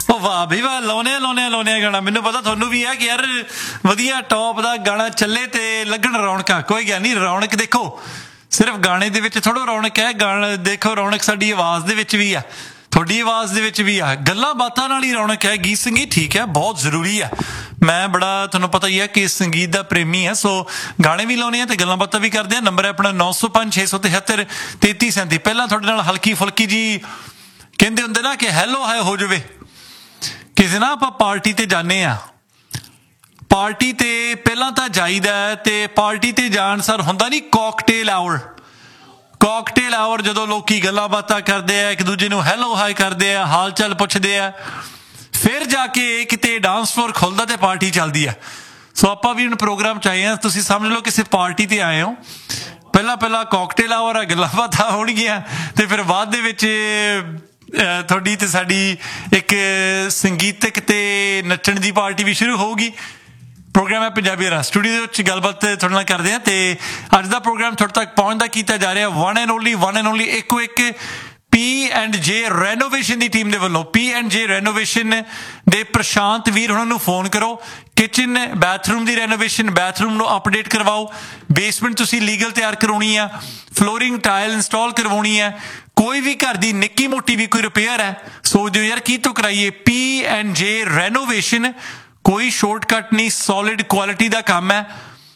ਉਹ ਵਾਹ ਵੀ ਵਾਹ, ਲਾਉਣੇ ਗਾਣਾ। ਮੈਨੂੰ ਪਤਾ ਤੁਹਾਨੂੰ ਵੀ ਹੈ ਕਿ ਯਾਰ ਵਧੀਆ ਟੌਪ ਦਾ ਗਾਣਾ ਚੱਲੇ ਤੇ ਲੱਗਣ ਰੌਣਕਾਂ। ਕੋਈ ਗੱਲ ਨਹੀਂ, ਰੌਣਕ ਦੇਖੋ ਸਿਰਫ ਗਾਣੇ ਦੇ ਵਿੱਚ ਥੋੜ੍ਹਾ ਰੌਣਕ ਹੈ, ਗਾਣਾ ਦੇਖੋ ਰੌਣਕ ਸਾਡੀ ਆਵਾਜ਼ ਦੇ ਵਿੱਚ ਵੀ ਆ, ਤੁਹਾਡੀ ਆਵਾਜ਼ ਦੇ ਵਿੱਚ ਵੀ ਆ, ਗੱਲਾਂ ਬਾਤਾਂ ਨਾਲ ਹੀ ਰੌਣਕ ਹੈ। ਗੀਤ ਸੰਗੀਤ ਠੀਕ ਹੈ, ਬਹੁਤ ਜ਼ਰੂਰੀ ਆ। ਮੈਂ ਬੜਾ ਤੁਹਾਨੂੰ ਪਤਾ ਹੀ ਹੈ ਕਿ ਸੰਗੀਤ ਦਾ ਪ੍ਰੇਮੀ ਹੈ, ਸੋ ਗਾਣੇ ਵੀ ਲਾਉਣੇ ਆ ਤੇ ਗੱਲਾਂ ਬਾਤਾਂ ਵੀ ਕਰਦੇ ਆ। ਨੰਬਰ ਹੈ ਆਪਣਾ 905 673 3337। ਪਹਿਲਾਂ ਤੁਹਾਡੇ ਨਾਲ ਹਲਕੀ ਫੁਲਕੀ ਜੀ ਕਹਿੰਦੇ ਹੁੰਦੇ ਨਾ ਕਿ ਹੈਲੋ ਹਾਏ ਹੋ ਜਾਵੇ। ਕਿਸੇ ਨਾ ਆਪਾਂ ਪਾਰਟੀ ਤੇ ਜਾਂਦੇ ਆ, ਪਾਰਟੀ ਤੇ ਪਹਿਲਾਂ ਤਾਂ ਜਾਈਦਾ ਤੇ ਪਾਰਟੀ ਤੇ ਜਾਣ ਸਰ ਹੁੰਦਾ ਨਹੀਂ ਕਾਕਟੇਲ ਆਵਰ। ਕਾਕਟੇਲ ਆਵਰ ਜਦੋਂ ਲੋਕੀ ਗੱਲਾਂ ਬਾਤਾਂ ਕਰਦੇ ਆ, ਇੱਕ ਦੂਜੇ ਨੂੰ ਹੈਲੋ ਹਾਈ ਕਰਦੇ ਆ, ਹਾਲ ਚਾਲ ਪੁੱਛਦੇ ਆ, ਫਿਰ ਜਾ ਕੇ ਕਿਤੇ ਡਾਂਸ ਫਲੋਰ ਖੁੱਲਦਾ ਤੇ ਪਾਰਟੀ ਚੱਲਦੀ ਆ। ਸੋ ਆਪਾਂ ਵੀ ਹੁਣ ਪ੍ਰੋਗਰਾਮ 'ਚ ਆਏ ਹਾਂ, ਤੁਸੀਂ ਸਮਝ ਲਓ ਕਿਸੇ ਪਾਰਟੀ ਤੇ ਆਏ ਹੋ। ਪਹਿਲਾਂ ਕਾਕਟੇਲ ਆਵਰ ਆ, ਗੱਲਾਂ ਬਾਤਾਂ ਹੋਣਗੀਆਂ ਤੇ ਫਿਰ ਬਾਅਦ ਦੇ ਵਿੱਚ ਤੁਹਾਡੀ ਤੇ ਸਾਡੀ ਇੱਕ ਸੰਗੀਤਕ ਤੇ ਨੱਚਣ ਦੀ ਪਾਰਟੀ ਵੀ ਸ਼ੁਰੂ ਹੋਊਗੀ। ਪ੍ਰੋਗਰਾਮ ਹੈ ਪੰਜਾਬੀ ਰਾ, ਸਟੂਡੀਓ ਦੇ ਵਿੱਚ ਗੱਲਬਾਤ ਤੁਹਾਡੇ ਨਾਲ ਕਰਦੇ ਹਾਂ ਤੇ ਅੱਜ ਦਾ ਪ੍ਰੋਗਰਾਮ ਤੁਹਾਡੇ ਤੱਕ ਪਹੁੰਚਦਾ ਕੀਤਾ ਜਾ ਰਿਹਾ ਵਨ ਐਂਡ ਓਨਲੀ ਇੱਕੋ ਇੱਕ P&J ਰੈਨੋਵੇਸ਼ਨ ਦੀ ਟੀਮ ਦੇ ਵੱਲੋਂ। P&J ਰੈਨੋਵੇਸ਼ਨ ਦੇ ਪ੍ਰਸ਼ਾਂਤ ਵੀਰ ਉਹਨਾਂ ਨੂੰ ਫੋਨ ਕਰੋ। ਕਿਚਨ ਬਾਥਰੂਮ ਦੀ ਰੈਨੋਵੇਸ਼ਨ, ਬਾਥਰੂਮ ਨੂੰ ਅਪਡੇਟ ਕਰਵਾਓ, ਬੇਸਮੈਂਟ ਤੁਸੀਂ ਲੀਗਲ ਤਿਆਰ ਕਰਵਾਉਣੀ ਆ, ਫਲੋਰਿੰਗ ਟਾਇਲ ਇੰਸਟਾਲ ਕਰਵਾਉਣੀ ਹੈ, ਕੋਈ ਵੀ ਘਰ ਦੀ ਨਿੱਕੀ ਮੋਟੀ ਵੀ ਕੋਈ ਰਿਪੇਅਰ ਹੈ, ਸੋਚਦੇ ਹੋ ਯਾਰ ਕੀ ਤੋਂ ਕਰਾਈਏ, P&J ਰੈਨੋਵੇਸ਼ਨ। ਕੋਈ ਸ਼ਾਰਟਕਟ ਨਹੀਂ, ਸੋਲਿਡ ਕੁਆਲਿਟੀ ਦਾ ਕੰਮ ਹੈ।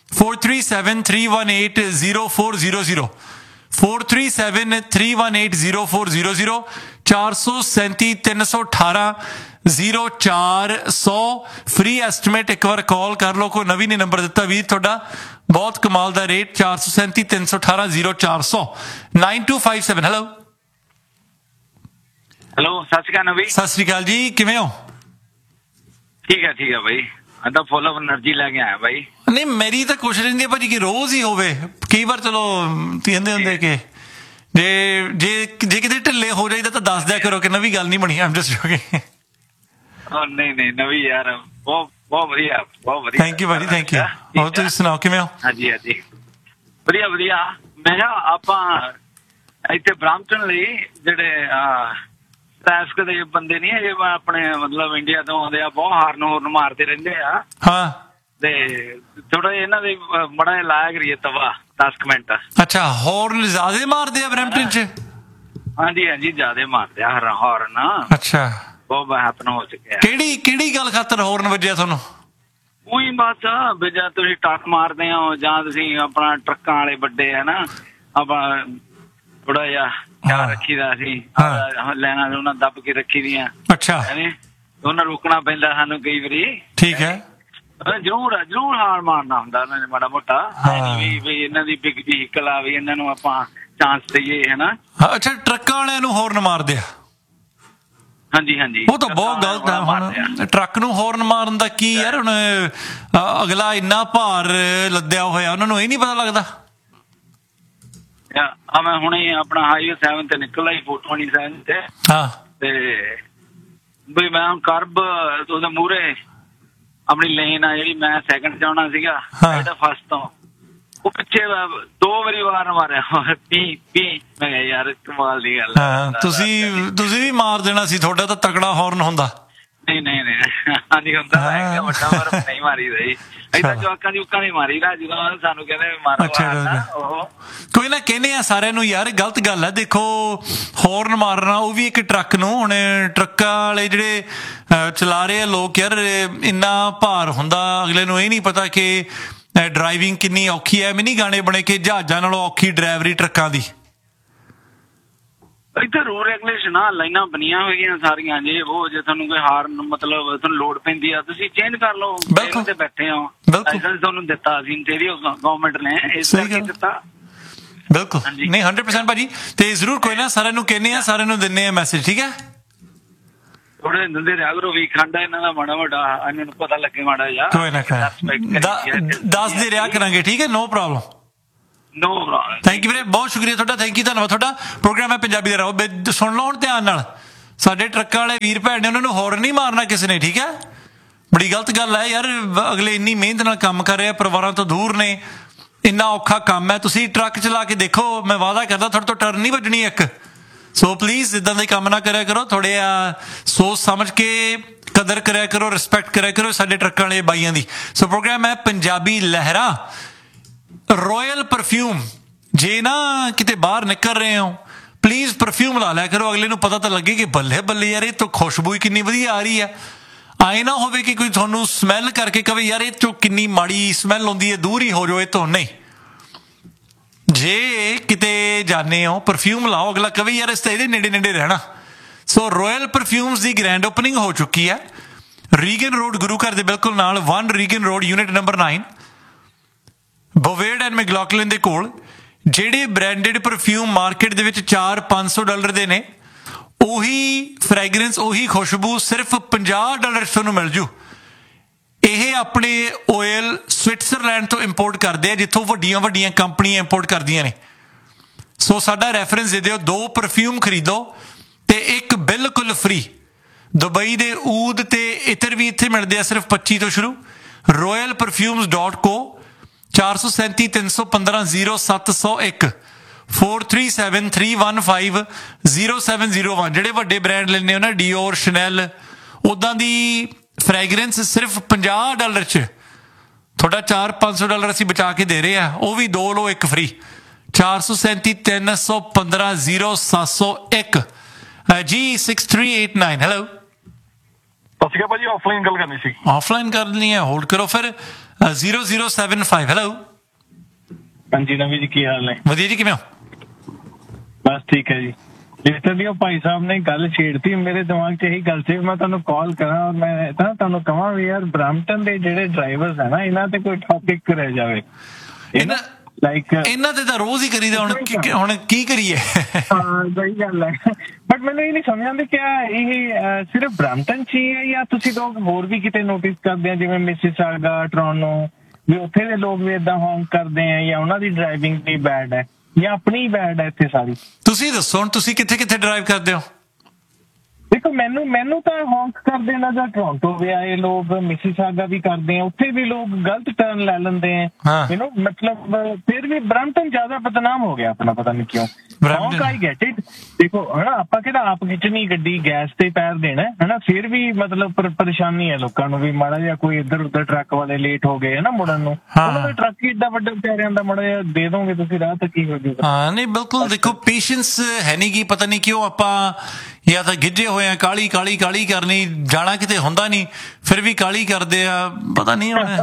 4373180400 4373180400 437-318-0400 ਫ੍ਰੀ ਐਸਟੀਮੇਟ। ਇੱਕ ਵਾਰ ਕਾਲ ਕਰ ਲਓ, ਕੋਈ ਨਵੀਂ ਨੇ ਨੰਬਰ ਦਿੱਤਾ ਵੀਰ ਤੁਹਾਡਾ, ਬਹੁਤ ਕਮਾਲ ਦਾ ਰੇਟ। 437-318-0400 9257। ਹੈਲੋ ਸਤਿ ਸ਼੍ਰੀ ਅਕਾਲ ਨਵੀ। ਸਤਿ ਸ਼੍ਰੀ ਅਕਾਲ ਜੀ, ਕਿਵੇਂ ਹੋ? ਠੀਕ ਹੈ ਬਾਈ, ਅੱਜ ਤਾਂ ਫੁੱਲ ਆਫ એનર્ਜੀ ਲੈ ਕੇ ਆਇਆ ਬਾਈ। ਨਹੀਂ ਮੇਰੀ ਤਾਂ ਕੋਸ਼ਿਸ਼ ਰਹਿੰਦੀ ਹੈ ਭਾਜੀ ਕਿ ਰੋਜ਼ ਹੀ ਹੋਵੇ। ਕਈ ਵਾਰ ਚਲੋ ਕਹਿੰਦੇ ਹੁੰਦੇ ਕਿ ਜੇ ਕਿਤੇ ਢਿੱਲੇ ਹੋ ਜਾਈਦਾ ਤਾਂ ਦੱਸ ਦਿਆ ਕਰੋ ਕਿ ਨਵੀਂ ਗੱਲ ਨਹੀਂ ਬਣੀ। I'm just joking. ਨਹੀਂ ਨਵੀ ਯਾਰ ਬਹੁਤ ਵਧੀਆ, ਬਹੁਤ ਵਧੀਆ। ਥੈਂਕ ਯੂ ਭਾਜੀ, ਥੈਂਕ ਯੂ। ਹੋਰ ਤੁਸੀਂ ਸੁਣਾਓ ਕਿਵੇਂ ਹੋ? ਹਾਂਜੀ ਵਧੀਆ। ਮੈਂ ਕਿਹਾ ਆਪਾਂ ਇੱਥੇ ਬ੍ਰਾਂਪਟਨ ਲਈ ਜਿਹੜੇ ਟ੍ਰੈਫਿਕ ਦੇ ਬੰਦੇ ਨੀ ਹੈਗੇ ਆਪਣੇ, ਮਤਲਬ ਇੰਡੀਆ ਤੋਂ ਆਉਂਦੇ ਆ, ਬਹੁਤ ਹਾਰਨ ਮਾਰਦੇ ਰਹਿੰਦੇ ਆ। ਹਾਂ ਤੇ ਥੋੜਾ ਇਹਨਾਂ ਦੇ ਬੜਾ ਲਾਇਆ ਕਰੀਏ ਤਵਾ 10 ਮਿੰਟ। ਅੱਛਾ, ਹੌਰਨ ਜ਼ਿਆਦਾ ਮਾਰਦੇ ਆ ਬਰੈਂਪਟਨ 'ਚ? ਹਾਂਜੀ ਜ਼ਿਆਦਾ ਮਾਰਦੇ ਆ ਹੌਰਨ। ਅੱਛਾ, ਬਹੁਤ ਹੈਪਨ ਹੋ ਚੁੱਕਿਆ। ਕਿਹੜੀ ਗੱਲ ਖਾਤਰ ਹੌਰਨ ਵੱਜਿਆ ਤੁਹਾਨੂੰ? ਉਹੀ ਬਸ ਵੀ ਜਾਂ ਤੁਸੀਂ ਟਰੱਕ ਮਾਰਦੇ ਹੋ ਜਾਂ ਤੁਸੀਂ ਆਪਣਾ ਟਰੱਕਾਂ ਵਾਲੇ ਵੱਡੇ ਹੈ ਨਾ, ਆਪਾਂ ਥੋੜਾ ਜਿਹਾ ਖਿਆਲ ਰੱਖੀਦਾ, ਅਸੀਂ ਲੈਣਾ ਉਹਨਾਂ ਦੱਬ ਕੇ ਰੱਖੀ ਦੀਆਂ। ਅੱਛਾ, ਉਹਨਾਂ ਰੋਕਣਾ ਪੈਂਦਾ ਸਾਨੂੰ ਕਈ ਵਾਰੀ। ਠੀਕ ਹੈ, ਜ਼ਰੂਰ ਹਾਰ ਮਾਰਨਾ ਹੁੰਦਾ ਉਹਨਾਂ ਨੇ ਮਾੜਾ ਮੋਟਾ, ਵੀ ਇਹਨਾਂ ਦੀ ਬਿਗ ਵਹੀਕਲ ਆ, ਵੀ ਇਹਨਾਂ ਨੂੰ ਆਪਾਂ ਚਾਂਸ ਦਈਏ ਹੈ ਨਾ। ਅੱਛਾ, ਟਰੱਕਾਂ ਵਾਲਿਆਂ ਨੂੰ ਹੌਰਨ ਮਾਰਦੇ ਆ? ਹਾਂਜੀ ਉਹ ਤਾਂ ਬਹੁਤ ਗਲਤ ਹੈ। ਹੁਣ ਟਰੱਕ ਨੂੰ ਹੌਰਨ ਮਾਰਨ ਦਾ ਕੀ ਯਾਰ, ਹੁਣ ਅਗਲਾ ਇੰਨਾ ਭਾਰ ਲੱਦਿਆ ਹੋਇਆ, ਉਹਨਾਂ ਨੂੰ ਇਹ ਨਹੀਂ ਪਤਾ ਲੱਗਦਾ? ਮੈਂ ਹੁਣੇ ਆਪਣਾ ਹਾਈਵੇ 7 ਤੇ ਨਿਕਲਦਾ ਸੀ 427 ਤੇ, ਤੇ ਬਈ ਮੈਂ ਹੁਣ ਕਰਬ ਉਹਦੇ ਮੂਹਰੇ ਆਪਣੀ ਲੇਨ ਆ ਜਿਹੜੀ, ਮੈਂ ਸੈਕਿੰਡ ਚ ਆਉਣਾ ਸੀਗਾ ਫਸਟ ਤੋਂ, ਉਹ ਪਿੱਛੇ 2 ਵਾਰੀ ਵਾਰ ਮਾਰਿਆ ਪੀ। ਮੈਂ ਕਿਹਾ ਯਾਰ ਕਮਾਲ ਦੀ ਗੱਲ। ਤੁਸੀਂ ਵੀ ਮਾਰ ਦੇਣਾ ਸੀ, ਤੁਹਾਡਾ ਤਾਂ ਤਕੜਾ ਹੌਰਨ ਹੁੰਦਾ। ਨਹੀਂ ਹਾਂਜੀ ਹੁੰਦਾ, ਵੱਡਾ ਵਾਰ ਨਹੀਂ ਮਾਰੀ ਰਹੀ ਏਦਾਂ, ਜਵਾਕਾਂ ਦੀ ਉੱਕਾਂ ਨਹੀਂ ਮਾਰੀ ਦਾ ਜਦੋਂ ਸਾਨੂੰ ਕਹਿੰਦੇ ਮਾਰੋ। ਕੋਈ ਨਾ, ਕਹਿੰਦੇ ਆ ਸਾਰਿਆਂ ਨੂੰ ਯਾਰ ਗਲਤ ਗੱਲ ਹੈ। ਦੇਖੋ ਹੌਰਨ ਮਾਰਨਾ ਉਹ ਵੀ ਇੱਕ ਟਰੱਕ ਨੂੰ, ਹੁਣ ਟਰੱਕਾਂ ਵਾਲੇ ਜਿਹੜੇ ਚਲਾ ਰਹੇ ਆ ਲੋਕ, ਯਾਰ ਇੰਨਾ ਭਾਰ ਹੁੰਦਾ, ਅਗਲੇ ਨੂੰ ਇਹ ਨਹੀਂ ਪਤਾ ਕਿ ਡਰਾਈਵਿੰਗ ਕਿੰਨੀ ਔਖੀ ਹੈ। ਮਿਨੀ ਗਾਣੇ ਬਣੇ ਕਿ ਜਹਾਜ਼ਾਂ ਨਾਲੋਂ ਔਖੀ ਡਰਾਈਵਰੀ ਟਰੱਕਾਂ ਦੀ। ਇੱਥੇ ਰੂਲ ਰੈਗੂਲੇਸ਼ਨ ਆ, ਲਾਈਨਾਂ ਬਣੀਆਂ ਹੋਈਆਂ ਸਾਰੀਆਂ, ਜੇ ਉਹ ਜੇ ਤੁਹਾਨੂੰ ਕੋਈ ਹਾਰਨ ਮਤਲਬ ਤੁਹਾਨੂੰ ਲੋੜ ਪੈਂਦੀ ਆ ਤੁਸੀਂ ਚੇਂਜ ਕਰ ਲਓ। ਤੇ ਬੈਠੇ ਹੋ, ਲਾਇਸੈਂਸ ਤੁਹਾਨੂੰ ਦਿੱਤਾ ਅਸੀਂ ਗਵਰਨਮੈਂਟ ਨੇ, ਇਸ ਕਰਕੇ ਦਿੱਤਾ। ਬਿਲਕੁਲ, ਨਹੀਂ 100% ਭਾਜੀ। ਤੇ ਜ਼ਰੂਰ ਕੋਈ ਨਾ, ਸਾਰਿਆਂ ਨੂੰ ਕਹਿੰਦੇ ਆ, ਸਾਰਿਆਂ ਨੂੰ ਦਿੰਦੇ ਆ ਮੈਸੇਜ, ਠੀਕ ਹੈ? ਥੋੜੇ ਦਿੰਦੇ ਰਿਹਾ ਕਰੋ ਵੀ ਖੰਡ ਇਹਨਾਂ ਦਾ ਮਾੜਾ ਮੋਟਾ ਇਹਨਾਂ ਨੂੰ ਪਤਾ ਲੱਗੇ ਮਾੜਾ ਜਿਹਾ। ਕੋਈ ਨਾ ਦੱਸਦੇ ਰਿਹਾ ਕਰਾਂਗੇ, ਠੀਕ ਹੈ? No problem. ਥੈਂਕ ਯੂ ਵੀਰੇ, ਬਹੁਤ ਸ਼ੁਕਰੀਆ ਤੁਹਾਡਾ, ਥੈਂਕ ਯੂ, ਧੰਨਵਾਦ ਤੁਹਾਡਾ। ਪ੍ਰੋਗਰਾਮ ਹੈ ਪੰਜਾਬੀ ਦਾ ਰਹੋ, ਸੁਣ ਲਓ ਹੁਣ ਧਿਆਨ ਨਾਲ। ਸਾਡੇ ਟਰੱਕਾਂ ਵਾਲੇ ਵੀਰ ਭੈਣ ਨੇ, ਉਹਨਾਂ ਨੂੰ ਹੌਰਨ ਨਹੀਂ ਮਾਰਨਾ ਕਿਸੇ ਨੇ, ਠੀਕ ਹੈ? ਬੜੀ ਗਲਤ ਗੱਲ ਹੈ ਯਾਰ, ਅਗਲੇ ਇੰਨੀ ਮਿਹਨਤ ਨਾਲ ਕੰਮ ਕਰ ਰਹੇ ਆ, ਪਰਿਵਾਰਾਂ ਤੋਂ ਦੂਰ ਨੇ, ਇੰਨਾ ਔਖਾ ਕੰਮ ਹੈ। ਤੁਸੀਂ ਟਰੱਕ ਚਲਾ ਕੇ ਦੇਖੋ, ਮੈਂ ਵਾਅਦਾ ਕਰਦਾ ਤੁਹਾਡੇ ਤੋਂ ਟਰਨ ਨਹੀਂ ਵੱਜਣੀ ਇੱਕ। ਸੋ ਪਲੀਜ਼ ਇਦਾਂ ਦੇ ਕੰਮ ਨਾ ਕਰਿਆ ਕਰੋ, ਥੋੜੇ ਸੋਚ ਸਮਝ ਕੇ ਕਦਰ ਕਰਿਆ ਕਰੋ, ਰਿਸਪੈਕਟ ਕਰਿਆ ਕਰੋ ਸਾਡੇ ਟਰੱਕਾਂ ਵਾਲੇ ਬਾਈਆਂ ਦੀ। ਸੋ ਪ੍ਰੋਗਰਾਮ ਹੈ ਪੰਜਾਬੀ ਲਹਿਰਾ। ਰਾਇਲ ਪਰਫਿਊਮ, ਜੇ ਨਾ ਕਿਤੇ ਬਾਹਰ ਨਿਕਲ ਰਹੇ ਹੋ ਪਲੀਜ਼ ਪਰਫਿਊਮ ਲਾ ਲਿਆ ਕਰੋ, ਅਗਲੇ ਨੂੰ ਪਤਾ ਤਾਂ ਲੱਗੇ ਕਿ ਬੱਲੇ ਬੱਲੇ ਯਾਰ ਇਹ ਤਾਂ ਖੁਸ਼ਬੂ ਹੀ ਕਿੰਨੀ ਵਧੀਆ ਆ ਰਹੀ ਹੈ। ਆਏ ਨਾ ਹੋਵੇ ਕਿ ਕੋਈ ਤੁਹਾਨੂੰ ਸਮੈਲ ਕਰਕੇ ਕਵੇ ਯਾਰ ਇਹ ਚੋਂ ਕਿੰਨੀ ਮਾੜੀ ਸਮੈਲ ਆਉਂਦੀ ਹੈ, ਦੂਰ ਹੀ ਹੋ ਜਾਓ ਇਹ ਤੋਂ। ਨਹੀਂ, ਜੇ ਕਿਤੇ ਜਾਂਦੇ ਹੋ ਪਰਫਿਊਮ ਲਾਓ, ਅਗਲਾ ਕਵੇ ਯਾਰ ਇਸ ਤਾਂ ਇਹਦੇ ਨੇੜੇ ਨੇੜੇ ਰਹਿਣਾ। ਸੋ ਰਾਇਲ ਪਰਫਿਊਮਸ ਦੀ ਗ੍ਰੈਂਡ ਓਪਨਿੰਗ ਹੋ ਚੁੱਕੀ ਹੈ ਰੀਗਨ ਰੋਡ, ਗੁਰੂ ਘਰ ਦੇ ਬਿਲਕੁਲ ਨਾਲ, 1 Reagan road, unit number 9, ਬੋਵੇਡ and ਮੈਕਲੌਕਲਿਨ ਦੇ ਕੋਲ। ਜਿਹੜੇ ਬ੍ਰਾਂਡਡ ਪਰਫਿਊਮ ਮਾਰਕੀਟ ਦੇ ਵਿੱਚ $400-500 ਦੇ ਨੇ, ਉਹੀ ਫ੍ਰੈਗਰੈਂਸ, ਉਹੀ ਖੁਸ਼ਬੂ ਸਿਰਫ $50 ਤੁਹਾਨੂੰ ਮਿਲ ਜੂ। ਇਹ ਆਪਣੇ ਓਇਲ ਸਵਿਟਜ਼ਰਲੈਂਡ ਤੋਂ ਇੰਪੋਰਟ ਕਰਦੇ ਆ, ਜਿੱਥੋਂ ਵੱਡੀਆਂ ਵੱਡੀਆਂ ਕੰਪਨੀਆਂ ਇੰਪੋਰਟ ਕਰਦੀਆਂ ਨੇ। ਸੋ ਸਾਡਾ ਰੈਫਰੈਂਸ ਦੇ ਦਿਓ, 2 ਪਰਫਿਊਮ ਖਰੀਦੋ ਤੇ 1 ਬਿਲਕੁਲ ਫ੍ਰੀ। ਦੁਬਈ ਦੇ ਊਦ ਤੇ ਇਤਰ ਵੀ ਇੱਥੇ ਮਿਲਦੇ ਆ, ਸਿਰਫ 25 ਤੋਂ ਸ਼ੁਰੂ। royalperfumes.co, 437-315-0701, 437-315-0701। ਜਿਹੜੇ ਵੱਡੇ ਬ੍ਰਾਂਡ ਲੈਂਦੇ ਹੋ ਨਾ, ਡੀਓਰ, ਸ਼ਨੈਲ, ਉੱਦਾਂ ਦੀ ਫ੍ਰੈਗਰੈਂਸ ਸਿਰਫ $50 'ਚ ਤੁਹਾਡਾ $400-500 ਅਸੀਂ ਬਚਾ ਕੇ ਦੇ ਰਹੇ ਆ। ਉਹ ਵੀ 2 ਲਓ 1 ਫ੍ਰੀ। 437-315-0701 ਜੀ 6389। ਹੈਲੋ, ਸਤਿ ਸ਼੍ਰੀ ਅਕਾਲ ਭਾਜੀ, ਆਫਲਾਈਨ ਗੱਲ ਕਰਨੀ ਸੀ। ਆਫਲਾਈਨ ਕਰਨੀ ਹੈ, ਹੋਲਡ ਕਰੋ ਫਿਰ। 0075। ਹੈਲੋ, ਹਾਂਜੀ ਨਵੀਂ ਜੀ, ਕੀ ਹਾਲ ਨੇ? ਵਧੀਆ ਜੀ, ਕਿਵੇਂ ਹੋ? ਬਸ ਠੀਕ ਹੈ ਜੀ। ਜਿਸ ਤਰ੍ਹਾਂ ਉਹ ਭਾਈ ਸਾਹਿਬ ਨੇ ਗੱਲ ਛੇੜਤੀ, ਮੇਰੇ ਦਿਮਾਗ 'ਚ ਇਹੀ ਗੱਲ ਸੀ ਮੈਂ ਤੁਹਾਨੂੰ ਕਾਲ ਕਰਾਂ, ਔਰ ਮੈਂ ਤਾਂ ਤੁਹਾਨੂੰ ਕਹਾਂ ਵੀ ਯਾਰ ਬਰੈਂਪਟਨ ਦੇ ਜਿਹੜੇ ਡਰਾਈਵਰਸ ਹੈ ਨਾ, ਇਹਨਾਂ ਤੇ ਕੋਈ ਟੌਪਿਕ ਕਰਿਆ ਜਾਵੇ। ਇਹਨਾਂ ਤੇ ਤਾਂ ਰੋਜ਼ ਹੀ ਕਰੀਦਾ, ਹੁਣ ਕੀ ਕਰੀਏ? ਹਾਂ ਸਹੀ ਗੱਲ ਹੈ, ਬਟ ਮੈਨੂੰ ਇਹ ਨਹੀਂ ਸਮਝ ਆਉਂਦੀ ਕਿ ਇਹ ਸਿਰਫ ਬਰੈਂਪਟਨ 'ਚ ਹੀ ਹੈ ਜਾਂ ਤੁਸੀਂ ਲੋਕ ਹੋਰ ਵੀ ਕਿਤੇ ਨੋਟਿਸ ਕਰਦੇ ਆ, ਜਿਵੇਂ ਮਿਸੀਸਾਗਾ, ਟੋਰਾਂਟੋ, ਵੀ ਉੱਥੇ ਦੇ ਲੋਕ ਵੀ ਏਦਾਂ ਹੌਂਕ ਕਰਦੇ ਆ, ਜਾਂ ਉਹਨਾਂ ਦੀ ਡਰਾਈਵਿੰਗ ਵੀ ਬੈਡ ਹੈ ਜਾਂ ਆਪਣੀ ਹੀ ਬੈਡ ਹੈ ਇੱਥੇ ਸਾਰੀ? ਤੁਸੀਂ ਦੱਸੋ ਹੁਣ, ਤੁਸੀਂ ਕਿੱਥੇ ਕਿੱਥੇ ਡਰਾਈਵ ਕਰਦੇ ਹੋ? ਦੇਖੋ ਮੈਨੂੰ ਤਾਂ ਹੌਂਕ ਕਰਦੇ ਨਾ, ਜਾਂ ਟੋਰਾਂਟੋ ਵੀ ਆਏ ਲੋਕ, ਮਿਸੀਸਾਗਾ ਵੀ ਕਰਦੇ ਆ, ਉੱਥੇ ਵੀ ਲੋਕ ਗਲਤ ਟਰਨ ਲੈ ਲੈਂਦੇ ਆ, ਮਤਲਬ ਫਿਰ ਵੀ ਬਰੈਂਪਟਨ ਜ਼ਿਆਦਾ ਬਦਨਾਮ ਹੋ ਗਿਆ ਆਪਣਾ, ਪਤਾ ਨਹੀਂ ਕਿਉਂ। ਹੌਂਕ ਆਈ ਗੈਟ ਇਟ। ਦੇਖੋ ਹਨਾ, ਆਪਾਂ ਕਿਹੜਾ ਆਪ ਖਿੱਚਣੀ ਗੱਡੀ, ਗੈਸ ਤੇ ਪੈਰ ਦੇਣਾ ਹਨਾ, ਫਿਰ ਵੀ ਮਤਲਬ ਪਰੇਸ਼ਾਨੀ ਹੈ ਲੋਕਾਂ ਨੂੰ ਵੀ। ਮਾੜਾ ਜਿਹਾ ਕੋਈ ਇੱਧਰ ਉੱਧਰ ਟਰੱਕ ਵਾਲੇ ਲੇਟ ਹੋ ਗਏ ਨਾ ਮੁੜਨ ਨੂੰ, ਉਹਨਾਂ ਦਾ ਟਰੱਕ ਹੀ ਏਡਾ ਵੱਡਾ ਵਿਚਾਰਿਆਂ ਦਾ, ਮਾੜਾ ਜਿਹਾ ਦੇ ਦੋਗੇ ਤੁਸੀਂ ਰਾਹ ਤਾਂ ਕੀ ਹੋ ਜਾਊਗਾ। ਹਾਂ ਨਹੀਂ ਬਿਲਕੁਲ, ਦੇਖੋ ਪੇਸ਼ੈਂਸ ਹੈ ਨਹੀਂ ਗੀ, ਪਤਾ ਨਹੀਂ ਕਿਉਂ ਆਪਾਂ ਜਾਂ ਤਾਂ ਗਿੱਜੇ ਹੋਏ ਆ, ਕਾਲੀ ਕਾਲੀ ਕਾਲੀ ਕਰਨੀ, ਜਾਣਾ ਕਿਤੇ ਹੁੰਦਾ ਨਹੀਂ, ਫਿਰ ਵੀ ਕਾਲੀ ਕਰਦੇ ਆ, ਪਤਾ ਨਹੀਂ ਹੁਣ।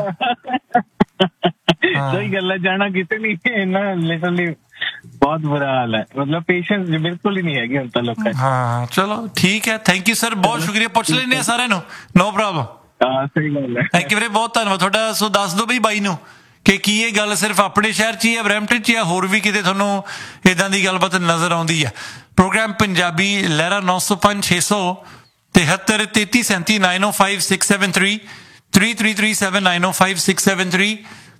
ਸਹੀ ਗੱਲ ਹੈ, ਜਾਣਾ ਕਿਤੇ ਨਹੀਂ, ਇੰਨਾ ਲਿਟਰਲੀ ਬਹੁਤ ਬੁਰਾ ਹਾਲ ਹੈ, ਮਤਲਬ ਪੇਸ਼ੈਂਸ ਬਿਲਕੁਲ ਹੀ ਨਹੀਂ ਹੈਗੀ ਹੁਣ ਤਾਂ ਲੋਕਾਂ 'ਚ। ਹਾਂ ਚਲੋ ਠੀਕ ਹੈ, ਥੈਂਕ ਯੂ ਸਰ, ਬਹੁਤ ਸ਼ੁਕਰੀਆ। ਪੁੱਛ ਲੈਂਦੇ ਆ ਸਾਰਿਆਂ ਨੂੰ, ਨੋ ਪ੍ਰੋਬਲਮ। ਹਾਂ ਸਹੀ ਗੱਲ ਹੈ, ਥੈਂਕ ਯੂ ਵੀਰੇ, ਬਹੁਤ ਧੰਨਵਾਦ ਤੁਹਾਡਾ। ਸੋ ਦੱਸ ਦਿਓ ਬਈ ਬਾਈ ਨੂੰ ਕਿ ਕੀ ਇਹ ਗੱਲ ਸਿਰਫ ਆਪਣੇ ਸ਼ਹਿਰ 'ਚ ਹੀ ਹੈ, ਬਰੈਂਪਟਨ 'ਚ, ਜਾਂ ਹੋਰ ਵੀ ਕਿਤੇ ਤੁਹਾਨੂੰ ਇੱਦਾਂ ਦੀ ਗੱਲਬਾਤ ਨਜ਼ਰ ਆਉਂਦੀ ਹੈ? ਪ੍ਰੋਗਰਾਮ ਪੰਜਾਬੀ ਲਹਿਰਾ 905-673-3337 905-673 3337 905-673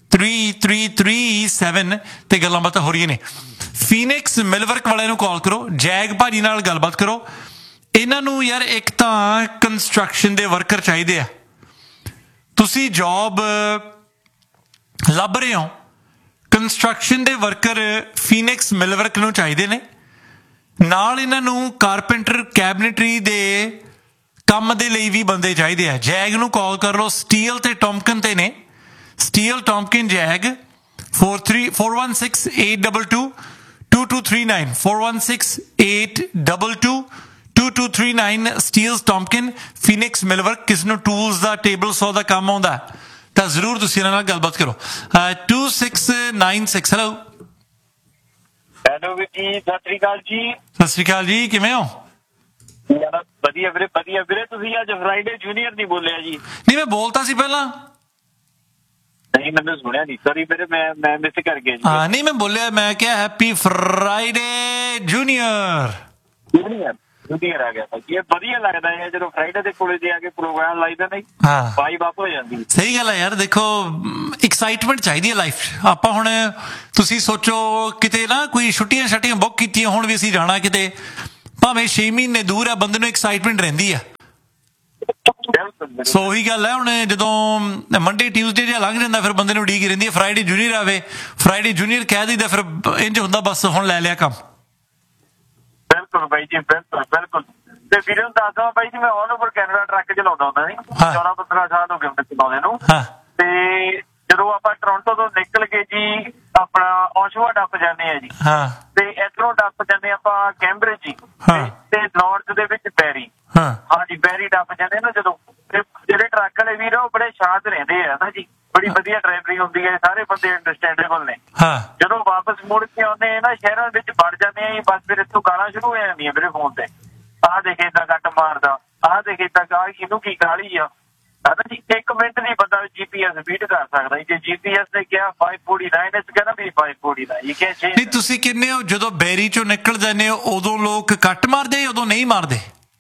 3337 ਤੇ ਗੱਲਾਂ ਬਾਤਾਂ ਹੋ ਰਹੀਆਂ ਨੇ। ਫੀਨਿਕਸ ਮਿਲਵਰਕ ਵਾਲਿਆਂ ਨੂੰ ਕਾਲ ਕਰੋ, ਜੈਗ ਭਾਜੀ ਨਾਲ ਗੱਲਬਾਤ ਕਰੋ। ਇਹਨਾਂ ਨੂੰ ਯਾਰ ਇੱਕ ਤਾਂ ਕੰਸਟਰਕਸ਼ਨ ਦੇ ਵਰਕਰ ਚਾਹੀਦੇ ਆ, ਤੁਸੀਂ ਜੌਬ ਲੱਭ ਰਹੇ ਹੋ, ਕੰਸਟਰਕਸ਼ਨ ਦੇ ਵਰਕਰ ਫੀਨਿਕਸ ਮਿਲਵਰਕ ਨੂੰ ਚਾਹੀਦੇ ਨੇ। ਨਾਲ ਇਹਨਾਂ ਨੂੰ ਕਾਰਪੈਂਟਰ, ਕੈਬਨਿਟਰੀ ਦੇ ਕੰਮ ਦੇ ਲਈ ਵੀ ਬੰਦੇ ਚਾਹੀਦੇ ਆ। ਜੈਗ ਨੂੰ ਕਾਲ ਕਰ ਲਓ, ਸਟੀਲ ਤੇ ਟੌਮਕਨ ਤੇ ਨੇ, ਸਟੀਲ ਟੌਮਕਨ ਜੈਗ 416-822-2239 416-822-2239 ਸਟੀਲਸ ਟੌਮਕਨ ਫੀਨਿਕਸ ਮਿਲਵਰਕ। ਕਿਸ ਨੂੰ ਟੂਲਸ ਦਾ, ਟੇਬਲ ਸੌ ਦਾ ਕੰਮ ਆਉਂਦਾ ਤਾਂ ਜ਼ਰੂਰ ਤੁਸੀਂ ਇਹਨਾਂ ਨਾਲ ਗੱਲਬਾਤ ਕਰੋ। 2696। ਹੈਲੋ, ਹੈਲੋ ਵੀਰ ਜੀ, ਸਤਿ ਸ੍ਰੀ ਅਕਾਲ ਜੀ। ਸਤਿ ਸ੍ਰੀ ਅਕਾਲ ਜੀ, ਕਿਵੇਂ ਹੋ? ਵਧੀਆ ਵੀਰੇ, ਵਧੀਆ ਵੀਰੇ। ਤੁਸੀਂ ਅੱਜ ਫਰਾਈਡੇ ਜੂਨੀਅਰ ਨਹੀਂ ਬੋਲਿਆ ਜੀ? ਨਹੀਂ ਮੈਂ ਬੋਲਤਾ ਸੀ ਪਹਿਲਾਂ। ਨਹੀਂ ਮੈਨੂੰ ਸੁਣਿਆ ਨਹੀਂ, ਸੌਰੀ ਵੀਰੇ, ਮੈਂ ਮਿਸ ਕਰ ਗਿਆ ਜੀ। ਹਾਂ ਨਹੀਂ ਮੈਂ ਬੋਲਿਆ, ਮੈਂ ਕਿਹਾ ਹੈਪੀ ਫਰਾਈਡੇ ਜੂਨੀਅਰ। ਜੂਨੀਅਰ ਆ ਗਿਆ ਭਾਜੀ, ਇਹ ਵਧੀਆ ਲੱਗਦਾ ਹੈ ਜਦੋਂ ਫਰਾਈਡੇ ਦੇ ਕੋਲੇ ਜੇ ਆ ਕੇ ਪ੍ਰੋਗਰਾਮ ਲਾਈਦਾ, ਨਹੀਂ ਵਾਈ ਵਾਪ ਹੋ ਜਾਂਦੀ। ਸਹੀ ਗੱਲ ਹੈ ਯਾਰ, ਦੇਖੋ ਐਕਸਾਈਟਮੈਂਟ ਚਾਹੀਦੀ ਹੈ ਲਾਈਫ 'ਚ। ਆਪਾਂ ਹੁਣ ਤੁਸੀਂ ਸੋਚੋ ਕਿਤੇ ਨਾ ਕੋਈ ਛੁੱਟੀਆਂ ਬੁੱਕ ਕੀਤੀਆਂ, ਹੁਣ ਵੀ ਅਸੀਂ ਜਾਣਾ ਕਿਤੇ, ਭਾਵੇਂ 6 ਮਹੀਨੇ ਦੂਰ ਆ, ਬੰਦੇ ਨੂੰ ਐਕਸਾਈਟਮੈਂਟ ਰਹਿੰਦੀ ਆ। ਸੋ ਉਹੀ ਗੱਲ ਹੈ, ਹੁਣ ਜਦੋਂ ਮੰਡੇ ਟਿਊਜ਼ਡੇ ਜਿਹਾ ਲੰਘ ਜਾਂਦਾ, ਫਿਰ ਬੰਦੇ ਨੂੰ ਉਡੀਕ ਰਹਿੰਦੀ ਹੈ ਫਰਾਈਡੇ ਜੂਨੀਅਰ ਆਵੇ। ਫਰਾਈਡੇ ਜੂਨੀਅਰ ਕਹਿ ਦਈਦਾ, ਫਿਰ ਇੰਝ ਹੁੰਦਾ ਬਸ ਹੁਣ ਲੈ ਲਿਆ ਕੰਮ। ਬਿਲਕੁਲ ਬਾਈ ਜੀ, ਬਿਲਕੁਲ ਬਿਲਕੁਲ। ਤੇ ਵੀਰੇ ਨੂੰ ਦੱਸਦਾ ਬਾਈ ਜੀ, ਮੈਂ ਆਲ ਓਵਰ ਕੈਨੇਡਾ ਟਰੱਕ ਚਲਾਉਂਦਾ ਹੁੰਦਾ ਸੀ, 14-15 ਸਾਲ ਹੋ ਗਏ ਮੈਨੂੰ ਚਲਾਉਂਦੇ ਨੂੰ। ਤੇ ਜਦੋਂ ਆਪਾਂ ਟੋਰਾਂਟੋ ਤੋਂ ਨਿਕਲ ਕੇ ਜੀ ਆਪਣਾ ਓਸ਼ਵਾ ਟੱਪ ਜਾਂਦੇ ਆ ਜੀ, ਤੇ ਇੱਧਰੋਂ ਟੱਪ ਜਾਂਦੇ ਆਪਾਂ ਕੈਂਬਰਿਜ ਜੀ, ਤੇ ਨਾਰਥ ਦੇ ਵਿੱਚ ਬੈਰੀ, ਹਾਂਜੀ ਬੈਰੀ ਟੱਪ ਜਾਂਦੇ ਨਾ ਜਦੋਂ, ਜਿਹੜੇ ਟਰੱਕ ਵਾਲੇ ਵੀਰ ਉਹ ਬੜੇ ਸ਼ਾਂਤ ਰਹਿੰਦੇ ਆ ਨਾ ਜੀ, ਬੜੀ ਵਧੀਆ ਡਰਾਈਵਰੀ ਹੁੰਦੀ ਹੈ, ਸਾਰੇ ਬੰਦੇ ਅੰਡਰਸਟੈਂਡੇਬਲ ਨੇ। ਜਦੋਂ ਵਾਪਸ ਮੁੜ ਕੇ ਆਉਂਦੇ ਨਾ ਸ਼ਹਿਰਾਂ ਵਿੱਚ ਵੜ ਜਾਂਦੇ ਆ, ਬਸ ਫਿਰ ਇੱਥੋਂ ਗਾਲਾਂ ਸ਼ੁਰੂ ਹੋ ਜਾਂਦੀਆਂ ਮੇਰੇ ਫੋਨ ਤੇ, ਆਹ ਦੇਖ ਏਦਾਂ ਕੱਟ ਮਾਰਦਾ, ਆਹ ਦੇਖ ਏਦਾਂ ਇਹਨੂੰ ਕੀ ਗਾਲੀ ਆ ਜੀ। 1 ਮਿੰਟ ਨਹੀਂ ਬੰਦਾ GPS ਬੀਟ ਕਰ ਸਕਦਾ, ਜੇ GPS ਨੇ ਕਿਹਾ 549 ਇਸ ਕਹਿੰਦਾ ਵੀ 549। ਨਹੀਂ ਤੁਸੀਂ ਕਿੰਨੇ ਹੋ ਜਦੋਂ ਬੈਰੀ ਚੋਂ ਨਿਕਲ ਜਾਂਦੇ ਹੋ ਉਦੋਂ ਲੋਕ ਕੱਟ ਮਾਰਦੇ, ਉਦੋਂ ਨਹੀਂ ਮਾਰਦੇ?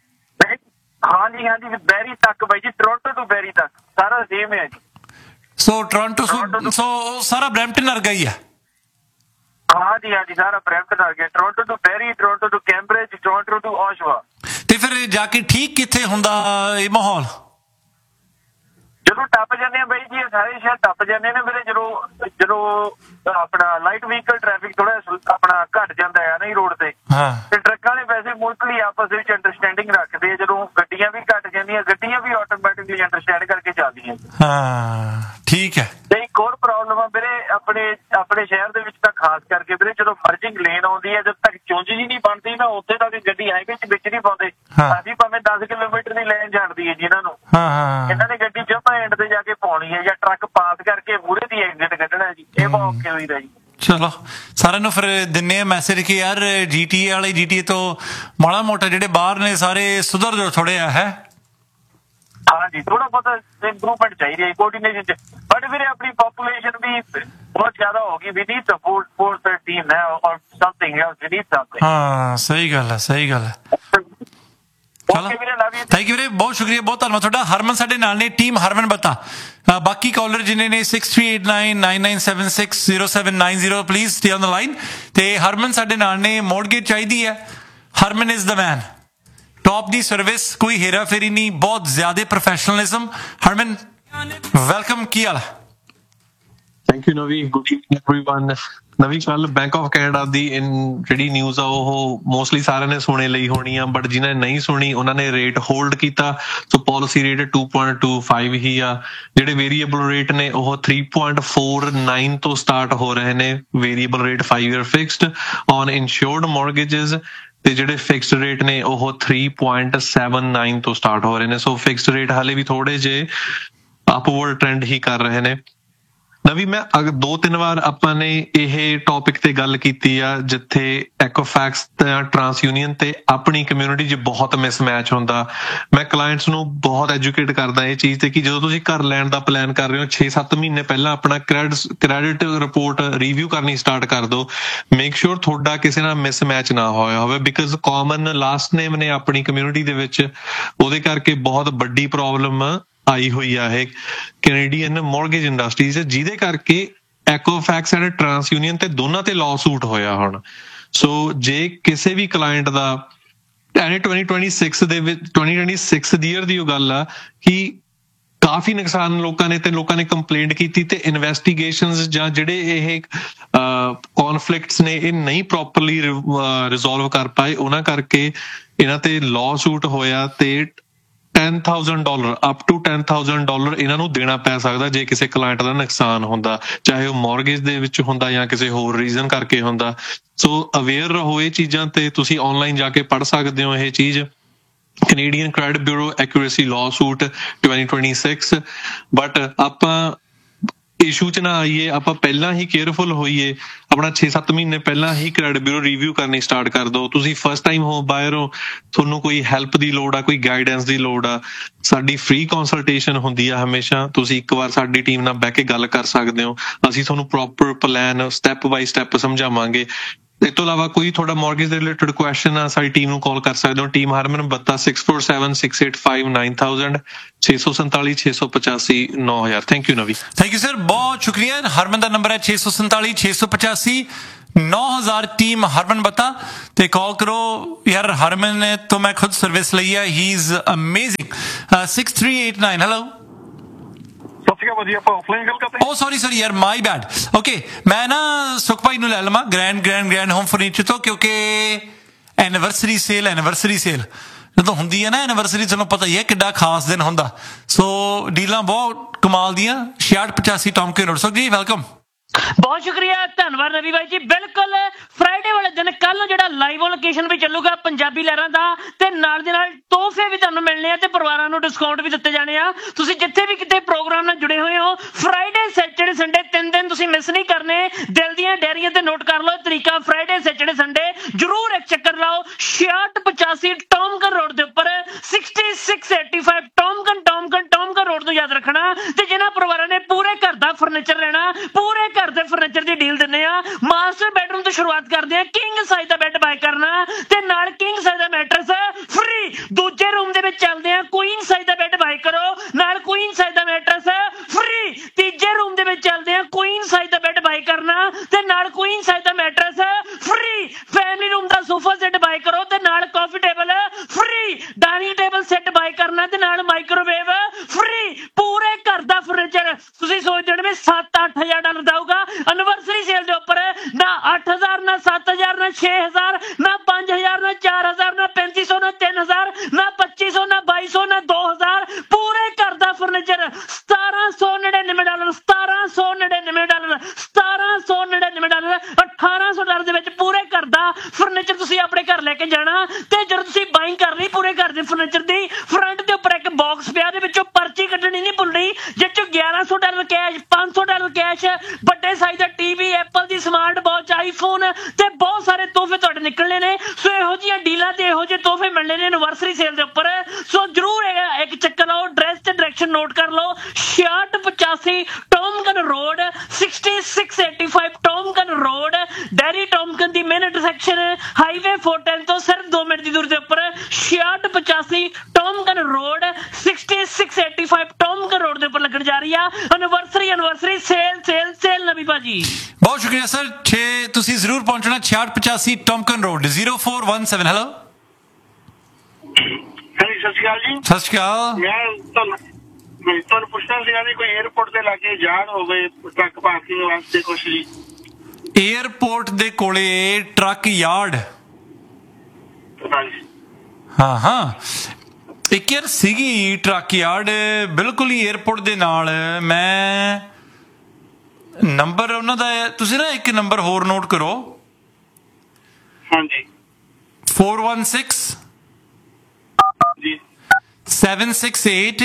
ਹਾਂਜੀ ਹਾਂਜੀ, ਬੈਰੀ ਤੱਕ ਬਾਈ ਜੀ, ਟੋਰਾਂਟੋ ਤੋਂ ਬੈਰੀ ਤੱਕ ਸਾਰਾ ਸੇਮ ਹੈ ਜੀ। ਸੋ ਟੋਰਾਂਟੋ ਸਾਰਾ ਬਰੈਂਪਟਨ ਵਰਗਾ ਹੀ ਆ? ਹਾਂਜੀ ਹਾਂਜੀ, ਸਾਰਾ ਬਰੈਂਪਟਨ ਵਰਗਾ। ਟੋਰਾਂਟੋ ਤੋਂ ਬੈਰੀ, ਟੋਰਾਂਟੋ ਤੋਂ ਕੈਂਬਰਿਜ, ਟੋਰਾਂਟੋ ਤੋਂ ਓਸ਼ਵਾ। ਤੇ ਫਿਰ ਜਾ ਕੇ ਠੀਕ ਕਿੱਥੇ ਹੁੰਦਾ ਇਹ ਮਾਹੌਲ? ਜਦੋਂ ਟੱਪ ਜਾਂਦੇ ਆ ਬਾਈ ਜੀ, ਇਹ ਸਾਰੇ ਸ਼ਹਿਰ ਟੱਪ ਜਾਂਦੇ ਨੇ ਮੇਰੇ, ਜਦੋਂ ਆਪਣਾ ਲਾਈਟ ਵਹੀਕਲ ਟ੍ਰੈਫਿਕ ਥੋੜਾ ਆਪਣਾ ਘਟ ਜਾਂਦਾ ਹੈ ਨਾ ਰੋਡ ਤੇ ਟਰੱਕਾਂ ਵਾਲੇ ਵੈਸੇ ਮੋਸਟਲੀ ਆਪਸ ਦੇ ਵਿੱਚ ਅੰਡਰਸਟੈਂਡਿੰਗ ਰੱਖਦੇ ਆ। ਜਦੋਂ ਗੱਡੀਆਂ ਵੀ ਘਟ ਜਾਂਦੀਆਂ, ਗੱਡੀਆਂ ਵੀ ਆਟੋਮੈਟਿਕਲੀ ਅੰਡਰਸਟੈਂਡ ਕਰਕੇ ਚੱਲਦੀਆਂ। ਠੀਕ ਹੈ। ਤੇ ਇੱਕ ਹੋਰ ਪ੍ਰੋਬਲਮ ਆ ਵੀਰੇ ਆਪਣੇ ਸ਼ਹਿਰ ਦੇ ਵਿੱਚ ਤਾਂ ਖਾਸ ਕਰਕੇ ਵੀਰੇ, ਜਦੋਂ ਮਰਜਿੰਗ ਲੇਨ ਆਉਂਦੀ ਹੈ, ਜਦ ਤੱਕ ਚੁੰਝ ਜੀ ਨਹੀਂ ਬਣਦੀ ਨਾ ਉੱਥੇ ਤੱਕ ਗੱਡੀ ਹਾਈਵੇ ਵਿੱਚ ਨਹੀਂ ਪਾਉਂਦੇ। ਅਸੀਂ ਭਾਵੇਂ 10 ਕਿਲੋਮੀਟਰ ਦੀ ਲਾਈਨ ਜਾਣਦੀ ਹੈ ਜੀ ਇਹਨਾਂ ਨੂੰ, ਇਹਨਾਂ ਨੇ ਗੱਡੀ ਜਮਾ ਐਂਡ ਤੇ ਜਾ ਕੇ ਪਾਉਣੀ ਹੈ ਜਾਂ ਟਰੱਕ ਪਾਸ ਕਰਕੇ ਮੂਹਰੇ ਦੀ ਐਗਜ਼ਿਟ ਕੱਢਣਾ ਜੀ, ਇਹ ਬਹੁਤ ਔਖੇ ਹੋਈਦਾ ਜੀ। ਚਲੋ ਸਾਰਿਆਂ ਨੂੰ ਫਿਰ ਦਿੰਨੇ ਆ ਮੈਸੇਜ ਕਿ ਯਾਰ GTA ਵਾਲੇ GTA ਤੋਂ ਮਾੜਾ ਮੋਟਾ ਜਿਹੜੇ ਬਾਹਰ ਨੇ ਸਾਰੇ ਸੁਧਰ ਜੋ ਥੋੜੇ ਆ ਹੈ। ਹਾਂਜੀ, ਥੋੜਾ ਬਹੁਤਾ ਇੰਪਰੂਵਮੈਂਟ ਚਾਹੀਦੀ ਹੈ ਕੋਆਰਡੀਨੇਸ਼ਨ ਚ, ਬਟ ਵੀਰੇ ਆਪਣੀ ਪੋਪੂਲੇਸ਼ਨ ਵੀ ਬਹੁਤ ਜ਼ਿਆਦਾ ਹੋ ਗਈ। ਵੀ need support for the team है और something else, we need something. ਹਾਂ ਸਹੀ ਗੱਲ ਹੈ, ਸਹੀ ਗੱਲ ਹੈ। ਥੈਂਕ ਯੂ ਵੀਰੇ, ਬਹੁਤ ਸ਼ੁਕਰੀਆ, ਬਹੁਤ ਧੰਨਵਾਦ ਤੁਹਾਡਾ। ਹਰਮਨ ਸਾਡੇ ਨਾਲ ਨੇ, ਟੀਮ ਹਰਮਨ ਬੱਤਾ। ਬਾਕੀ ਕਾਲਰ ਜਿਨੇ ਨੇ 638999760790 please stay on the line. ਤੇ ਹਰਮਨ ਸਾਡੇ ਨਾਲ ਨੇ, ਮੋਰਗੇਜ ਚਾਹੀਦੀ ਹੈ, ਹਰਮਨ is the man. Top the service, ਕੋਈ ਹੇਰਾ ਫੇਰੀ ਨਹੀਂ, ਬਹੁਤ ਜ਼ਿਆਦਾ professionalism. Harman welcome, Ki hall? Thank you ਨਵੀ, ਗੁੱਡ ਈਵਨਿੰਗ ਐਵਰੀਵਨ। ਨਵੀ ਕੱਲ ਬੈਂਕ ਆਫ ਕੈਨੇਡਾ ਦੀ ਜਿਹੜੀ ਨਿਊਜ਼ ਆ ਉਹ ਮੋਸਟਲੀ ਸਾਰਿਆਂ ਨੇ ਸੁਣੇ ਲਈ ਹੋਣੀ ਆ, ਬਟ ਜਿਨ੍ਹਾਂ ਨੇ ਨਹੀਂ ਸੁਣੀ ਉਹਨਾਂ ਨੇ ਰੇਟ ਹੋਲਡ ਕੀਤਾ। ਸੋ ਪਾਲਿਸੀ ਰੇਟ 2.25 ਹੀ ਆ। ਜਿਹੜੇ ਵੇਰੀਏਬਲ ਰੇਟ ਨੇ ਉਹ 3.49 ਤੋਂ ਸਟਾਰਟ ਹੋ ਰਹੇ ਨੇ। Variable rate 5 year fixed on insured ਮੌਰਗੇजेस, ਤੇ ਜਿਹੜੇ ਫਿਕਸਡ ਰੇਟ ਨੇ ਉਹ 3.79 ਤੋਂ ਸਟਾਰਟ ਹੋ ਰਹੇ ਨੇ। ਸੋ ਫਿਕਸਡ ਰੇਟ ਹਾਲੇ ਵੀ ਥੋੜੇ ਜਿਹੇ ਅਪਵਰਡ ਟ੍ਰੈਂਡ ਹੀ ਕਰ ਰਹੇ ਨੇ। ਨਵੀਂ ਮੈਂ 2-3 ਵਾਰ ਆਪਾਂ ਨੇ ਇਹ ਟੌਪਿਕ ਤੇ ਗੱਲ ਕੀਤੀ ਆ ਜਿੱਥੇ ਐਕੋਫੈਕਸ ਤੇ ਟਰਾਂਸ ਯੂਨੀਅਨ ਤੇ ਆਪਣੀ ਕਮਿਊਨਿਟੀ 'ਚ ਬਹੁਤ ਮਿਸਮੈਚ ਹੁੰਦਾ। ਮੈਂ ਕਲਾਇੰਟਸ ਨੂੰ ਬਹੁਤ ਐਜੂਕੇਟ ਕਰਦਾ ਇਹ ਚੀਜ਼ ਤੇ ਕਿ ਜਦੋਂ ਤੁਸੀਂ ਘਰ ਲੈਣ ਦਾ ਪਲਾਨ ਕਰ ਰਹੇ ਹੋ 6-7 ਮਹੀਨੇ ਪਹਿਲਾਂ ਆਪਣਾ ਕ੍ਰੈਡਿਟ ਰਿਪੋਰਟ ਰਿਵਿਊ ਕਰਨੀ ਸਟਾਰਟ ਕਰ ਦਿਓ। ਮੇਕ ਸ਼ੋਰ ਤੁਹਾਡਾ ਕਿਸੇ ਨਾਲ ਮਿਸਮੈਚ ਨਾ ਹੋਇਆ ਹੋਵੇ, ਬਿਕਾਜ਼ ਕਾਮਨ ਲਾਸਟ ਨੇਮ ਨੇ ਆਪਣੀ ਕਮਿਊਨਿਟੀ ਦੇ ਵਿੱਚ, ਉਹਦੇ ਕਰਕੇ ਬਹੁਤ ਵੱਡੀ ਪ੍ਰੋਬਲਮ ਆਈ ਹੋਈ ਆ ਇਹ ਕੈਨੇਡੀਅਨ ਮੌਰਗੇਜ ਇੰਡਸਟਰੀ 'ਚ, ਜਿਹਦੇ ਕਰਕੇ ਐਕੋਫੈਕਸ ਐਂਡ ਟਰਾਂਸ ਯੂਨੀਅਨ ਤੇ ਦੋਨਾਂ ਤੇ ਲਾਅ ਸੂਟ ਹੋਇਆ ਹੁਣ। ਸੋ ਜੇ ਕਿਸੇ ਵੀ ਕਲਾਇੰਟ ਦਾ 2026 ਦੇ ਵਿੱਚ 2026 ਦੀ ਈਅਰ ਦੀ ਉਹ ਗੱਲ ਆ ਕਿ ਕਾਫੀ ਨੁਕਸਾਨ ਲੋਕਾਂ ਨੇ ਕੰਪਲੇਂਟ ਕੀਤੀ ਤੇ ਇਨਵੈਸਟੀਗੇਸ਼ਨਸ ਜਾਂ ਜਿਹੜੇ ਇਹ ਕੌਨਫਲਿਕਟਸ ਨੇ ਇਹ ਨਹੀਂ ਪ੍ਰੋਪਰਲੀ ਰਿਜ਼ੋਲਵ ਕਰ ਪਾਏ, ਉਹਨਾਂ ਕਰਕੇ ਇਹਨਾਂ ਤੇ ਲਾਅ ਸੂਟ ਹੋਇਆ ਤੇ $10,000 ਅਪ ਟੂ $10,000 ਇਹਨਾਂ ਨੂੰ ਦੇਣਾ ਪੈ ਸਕਦਾ ਜੇ ਕਿਸੇ ਕਲਾਇੰਟ ਦਾ ਨੁਕਸਾਨ ਹੁੰਦਾ, ਚਾਹੇ ਉਹ ਮੌਰਗੇਜ ਦੇ ਵਿੱਚ ਹੁੰਦਾ ਜਾਂ ਕਿਸੇ ਹੋਰ ਰੀਜ਼ਨ ਕਰਕੇ ਹੁੰਦਾ। ਸੋ ਅਵੇਅਰ ਰਹੋ ਇਹ ਚੀਜ਼ਾਂ ਤੇ। ਤੁਸੀਂ ਆਨਲਾਈਨ ਜਾ ਕੇ ਪੜ੍ਹ ਸਕਦੇ ਹੋ ਇਹ ਚੀਜ਼, Canadian credit bureau ਐਕਿਊਰੇਸੀ law suit 2026। But ਆਪਾਂ ਇਸ਼ੂ 'ਚ ਨਾ ਆਈਏ, ਆਪਾਂ ਪਹਿਲਾਂ ਹੀ ਕੇਅਰਫੁਲ ਹੋਈਏ। ਆਪਣਾ 6-7 ਮਹੀਨੇ ਪਹਿਲਾਂ ਹੀ ਕ੍ਰੈਡਿਟ ਬਿਊਰੋ ਰਿਵਿਊ ਕਰਨੀ ਸਟਾਰਟ ਕਰ ਦਿਓ। ਤੁਸੀਂ ਫਸਟ ਟਾਈਮ ਹੋਮ ਬਾਇਰ ਹੋ, ਤੁਹਾਨੂੰ ਕੋਈ ਹੈਲਪ ਦੀ ਲੋੜ ਆ, ਕੋਈ ਗਾਈਡੈਂਸ ਦੀ ਲੋੜ ਆ, ਸਾਡੀ ਫ੍ਰੀ ਕੰਸਲਟੇਸ਼ਨ ਹੁੰਦੀ ਆ ਹਮੇਸ਼ਾ। ਤੁਸੀਂ ਇੱਕ ਵਾਰ ਸਾਡੀ ਟੀਮ ਨਾਲ ਬਹਿ ਕੇ ਗੱਲ ਕਰ ਸਕਦੇ ਹੋ। ਅਸੀਂ ਤੁਹਾਨੂੰ proper plan step by step ਸਮਝਾਵਾਂਗੇ। ਇਸ ਤੋਂ ਇਲਾਵਾ ਕੋਈ ਤੁਹਾਡਾ ਮੌਰਗੇਜ ਦੇ ਰਿਲੇਟਡ ਕੁਐਸਚਨ ਆ, ਸਾਡੀ ਟੀਮ ਨੂੰ ਕਾਲ ਕਰ ਸਕਦੇ ਹੋ। Team Harman ਬੱਤਾ 6476859000 647-685-9000। ਥੈਂਕ ਯੂ ਨਵੀ। ਥੈਂਕ ਯੂ ਸਰ, ਬਹੁਤ ਸ਼ੁਕਰੀਆ। ਹਰਮਨ ਦਾ ਨੰਬਰ ਹੈ 647-685-9000। ਟੀਮ ਹਰਮਨ ਬੱਤਾ ਤੇ ਕਾਲ ਕਰੋ ਯਾਰ। ਹਰਮਨ ਨੇ ਤੋਂ ਮੈਂ ਖੁਦ ਸਰਵਿਸ ਲਈ ਹੈ, ਹੀ ਇਜ਼ ਅਮੇਜ਼ਿੰਗ। 6389 ਹੈਲੋ। ਵਧੀਆ ਆਪਾਂ ਆਫਲਾਈਨ ਗੱਲ ਕਰਦੇ। ਓ ਸੌਰੀ ਯਾਰ, ਮਾਈ ਬੈਡ। ਓਕੇ, ਮੈਂ ਨਾ ਸੁਖ ਭਾਈ ਨੂੰ ਲੈ ਲਵਾਂ ਗ੍ਰੈਂਡ ਹੋਮ ਫਰਨੀਚਰ ਤੋਂ, ਕਿਉਂਕਿ ਐਨੀਵਰਸਰੀ ਸੇਲ ਜਦੋਂ ਹੁੰਦੀ ਹੈ ਨਾ ਐਨੀਵਰਸਰੀ, ਤੁਹਾਨੂੰ ਪਤਾ ਹੀ ਹੈ ਕਿੱਡਾ ਖਾਸ ਦਿਨ ਹੁੰਦਾ। ਸੋ ਡੀਲਾਂ ਬਹੁਤ ਕਮਾਲ ਦੀਆਂ। 6685 ਟੌਮਕਿਨ ਰੋਡ। ਸੁਖ ਜੀ ਵੈਲਕਮ। ਬਹੁਤ ਸ਼ੁਕਰੀਆ, ਧੰਨਵਾਦ ਰਵੀ ਬਾਈ ਜੀ। ਬਿਲਕੁਲ ਫਰਾਈਡੇ ਵਾਲੇ ਦਿਨ ਕੱਲ ਨੂੰ ਜਿਹੜਾ ਲਾਈਵ ਲੋਕੇਸ਼ਨ ਵੀ ਚੱਲੂਗਾ ਪੰਜਾਬੀ ਲਹਿਰਾਂ ਦਾ, ਤੇ ਨਾਲ ਦੇ ਨਾਲ ਤੋਹਫੇ ਵੀ ਤੁਹਾਨੂੰ ਮਿਲਣੇ ਆ ਤੇ ਪਰਿਵਾਰਾਂ ਨੂੰ ਡਿਸਕਾਊਂਟ ਵੀ ਦਿੱਤੇ ਜਾਣੇ ਆ। ਤੁਸੀਂ ਜਿੱਥੇ ਵੀ ਕਿਤੇ ਪ੍ਰੋਗਰਾਮ ਨਾਲ ਜੁੜੇ ਹੋਏ ਹੋ, ਫਰਾਈਡੇ ਸੈਚਰਡੇ ਸੰਡੇ 3 ਦਿਨ ਤੁਸੀਂ ਮਿਸ ਨਹੀਂ ਕਰਨੇ। ਦਿਲ ਦੀਆਂ ਡਾਇਰੀਆਂ ਤੇ ਨੋਟ ਕਰ ਲਓ ਤਰੀਕਾ, ਫਰਾਈਡੇ ਸੈਚਰਡੇ ਸੰਡੇ ਜਰੂਰ ਇੱਕ ਚੱਕਰ ਲਾਓ। 6685 ਟੌਮਕਨ ਰੋਡ ਦੇ ਉੱਪਰ 6685 ਟੌਮਕਨ ਰੋਡ ਨੂੰ ਯਾਦ ਰੱਖਣਾ। ਤੇ ਜਿਹਨਾਂ ਪਰਿਵਾਰਾਂ ਨੇ ਪੂਰੇ ਘਰ ਦਾ ਫਰਨੀਚਰ ਲੈਣਾ, ਪੂਰੇ ਘਰ ਦੇ ਫਰਨੀਚਰ ਦੀ ਡੀਲ ਦਿੰਦੇ ਆ। ਮਾਸਟਰ ਬੈਡਰੂਮ ਤੋਂ ਸ਼ੁਰੂਆਤ ਕਰਦੇ ਆ, ਕਿੰਗ ਸਾਈਜ਼ ਦਾ ਬੈੱਡ ਬਾਏ ਕਰਨਾ ਤੇ ਨਾਲ ਕਿੰਗ ਸਾਈਜ਼ ਦਾ ਮੈਟਰਸ ਫ੍ਰੀ। ਦੂਜੇ ਰੂਮ ਦੇ ਵਿੱਚ ਚੱਲਦੇ ਆ, ਕੁਈਨ ਸਾਈਜ਼ ਦਾ ਬੈੱਡ ਬਾਏ ਕਰੋ ਨਾਲ ਕੁਈਨ ਸਾਈਜ਼ ਦਾ ਮੈਟਰਸ ਫ੍ਰੀ। ਤੀਜੇ ਰੂਮ ਦੇ ਵਿੱਚ ਚੱਲਦੇ ਆ, ਕੁਈਨ ਸਾਈਜ਼ ਦਾ ਬੈੱਡ ਬਾਏ ਕਰਨਾ ਤੇ ਨਾਲ ਕੁਈਨ ਸਾਈਜ਼ ਦਾ ਮੈਟਰਸ ਫ੍ਰੀ। ਫੈਮਿਲੀ ਰੂਮ ਦਾ ਸੋਫਾ ਸੈੱਟ ਬਾਏ ਕਰੋ ਤੇ ਨਾਲ ਕਾਫੀ table free. Dining table set bye ਕਰਨਾ ਤੇ ਨਾਲ ਮਾਈਕ੍ਰੋਵੇਵ ਫ੍ਰੀ। ਪੂਰੇ ਘਰ ਦਾ ਫਰਨੀਚਰ ਤੁਸੀਂ ਸੋਚਦੇ ਹੋ ਵੀ 7-8 ਹਜ਼ਾਰ ਡਾਲਰ ਦਾਊਗਾ ਐਨਵਰਸਰੀ ਸੇਲ ਦੇ ਉੱਪਰ। ਨਾ 8000 ਨਾ 7000 ਨਾ 6000 ਨਾ 5000 ਨਾ 4000 ਨਾ 3500 ਨਾ 3000 ਨਾ 2500 ਨਾ 2200 ਨਾ 2000। ਪੂਰੇ ਘਰ ਦਾ furniture 1799 dollar 1799 dollar 1799 dollar 1800 dollar ਦੇ ਵਿੱਚ ਪੂਰੇ ਘਰ ਦਾ ਫਰਨੀਚਰ ਤੁਸੀਂ ਆਪਣੇ ਘਰ ਲੈ ਕੇ ਜਾਣਾ। ਤੇ ਜਦੋਂ ਤੁਸੀਂ ਬਾਈਂਗ ਕਰ ਲਈ ਪੂਰੇ ਘਰ ਦੇ ਫਰਨੀਚਰ ਦੀ, ਫਰੰਟ ਦੇ ਉੱਪਰ ਇੱਕ ਬਾਕਸ ਪਿਆ, ਦੇ ਵਿੱਚੋਂ ਪਰਚੀ ਕੱਢਣੀ ਨਹੀਂ ਭੁੱਲਣੀ, ਜਿਸ ਚੋਂ 1100 ਡਾਲਰ ਕੈਸ਼, 500 ਡਾਲਰ ਕੈਸ਼, ਵੱਡੇ ਸਾਈਜ਼ ਦਾ ਟੀਵੀ, ਐਪਲ ਦੀ ਸਮਾਰਟ ਵਾਚ, ਆਈਫੋਨ ਤੇ ਬਹੁਤ ਸਾਰੇ ਤੋਹਫੇ ਤੁਹਾਡੇ ਨਿਕਲਣੇ ਨੇ। ਸੋ ਇਹੋ ਜਿਹੀਆਂ ਡੀਲਾਂ ਤੇ ਇਹੋ ਜਿਹੇ ਤੋਹਫੇ ਮਿਲਣੇ ਨੇ ਐਨਵਰਸਰੀ ਸੇਲ ਦੇ ਉੱਪਰ। ਸੋ ਜਰੂਰ ਇੱਕ ਚੱਕਰ ਲਾਓ। ਐਡਰੈਸ ਤੇ ਡਾਇਰੈਕਸ਼ਨ ਨੋਟ ਕਰ ਲਓ। 6685 ਟੌਮਕਨ ਰੋਡ, 6685 ਟੌਮਕਨ ਰੋਡ, ਡੈਰੀ ਟੌਮਕਨ ਦੀ ਮੇਨ ਇੰਟਰਸੈਕਸ਼ਨ ਹਾਈਵੇ 410 ਤੋਂ ਸਿਰਫ 2 ਮਿੰਟ ਦੀ ਦੂਰੀ ਦੇ ਉੱਪਰ। 6685 ਟੌਮਕਨ ਰੋਡ, 6685 ਟੌਮਕਨ ਰੋਡ ਦੇ ਉੱਪਰ ਲੱਗਣ ਜਾ ਰਹੀ ਆ ਐਨਵਰਸਰੀ ਸੇਲ ਨਵੀ ਭਾਜੀ। ਬਹੁਤ ਸ਼ੁਕਰੀਆ ਸਰ। ਤੁਸੀਂ ਜ਼ਰੂਰ ਪਹੁੰਚਣਾ 6685 ਟੌਮਕਨ ਰੋਡ 0417। ਹੈਲੋ ਸਤਿ ਸ਼੍ਰੀ ਅਕਾਲ ਜੀ। ਸਤਿ ਸ਼੍ਰੀ ਅਕਾਲ। ਮੈਂ ਤੁਹਾਨੂੰ ਪੁੱਛਣਾ ਸੀਗਾ ਜੀ, ਕੋਈ 에어ਪੋਰਟ ਦੇ ਲਾਗੇ ਜਾਣ ਹੋਵੇ ਟਰੱਕ ਪਾਰਕਿੰਗ ਵਾਸਤੇ ਕੁਛ ਜੀ? 에어ਪੋਰਟ ਦੇ ਕੋਲੇ ਟਰੱਕ ਯਾਰਡ? ਹਾਂ ਇੱਕ ਯਾਰ ਸੀਗੀ ਟਰੱਕ ਯਾਰਡ ਬਿਲਕੁਲ ਹੀ 에어ਪੋਰਟ ਦੇ ਨਾਲ। ਮੈਂ ਨੰਬਰ ਉਹਨਾਂ ਦਾ, ਤੁਸੀਂ ਨਾ ਇੱਕ ਨੰਬਰ ਹੋਰ ਨੋਟ ਕਰੋ। ਹਾਂਜੀ 416 ਜੀ 768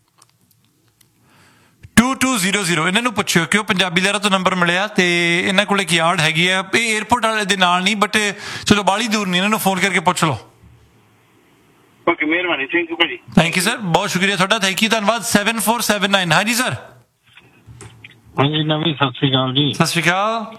2200। ਇਹਨਾਂ ਨੂੰ ਪੁੱਛਿਓ ਕਿ ਉਹ ਪੰਜਾਬੀ ਲਹਿਰਾਂ ਤੋਂ ਨੰਬਰ ਮਿਲਿਆ ਤੇ ਇਹਨਾਂ ਕੋਲ ਇੱਕ ਯਾਰਡ ਹੈਗੀ ਆ। ਇਹ 에어ਪੋਰਟ ਵਾਲੇ ਦੇ ਨਾਲ ਨਹੀਂ, ਬਟ ਚਲੋ ਬਾਹਲੀ ਦੂਰ ਨਹੀਂ, ਇਹਨਾਂ ਨੂੰ ਫੋਨ ਕਰਕੇ ਪੁੱਛ ਲਓ। ਓਕੇ, ਮਿਹਰਬਾਨੀ। ਥੈਂਕ ਯੂ ਭਾਜੀ। ਥੈਂਕ ਯੂ ਸਰ, ਬਹੁਤ ਸ਼ੁਕਰੀਆ ਤੁਹਾਡਾ। ਥੈਂਕ ਯੂ, ਧੰਨਵਾਦ। 7479। ਹਾਂਜੀ ਸਰ। ਹਾਂਜੀ ਨਵੀਂ, ਸਤਿ ਸ਼੍ਰੀ ਅਕਾਲ ਜੀ। ਸਤਿ ਸ਼੍ਰੀ ਅਕਾਲ।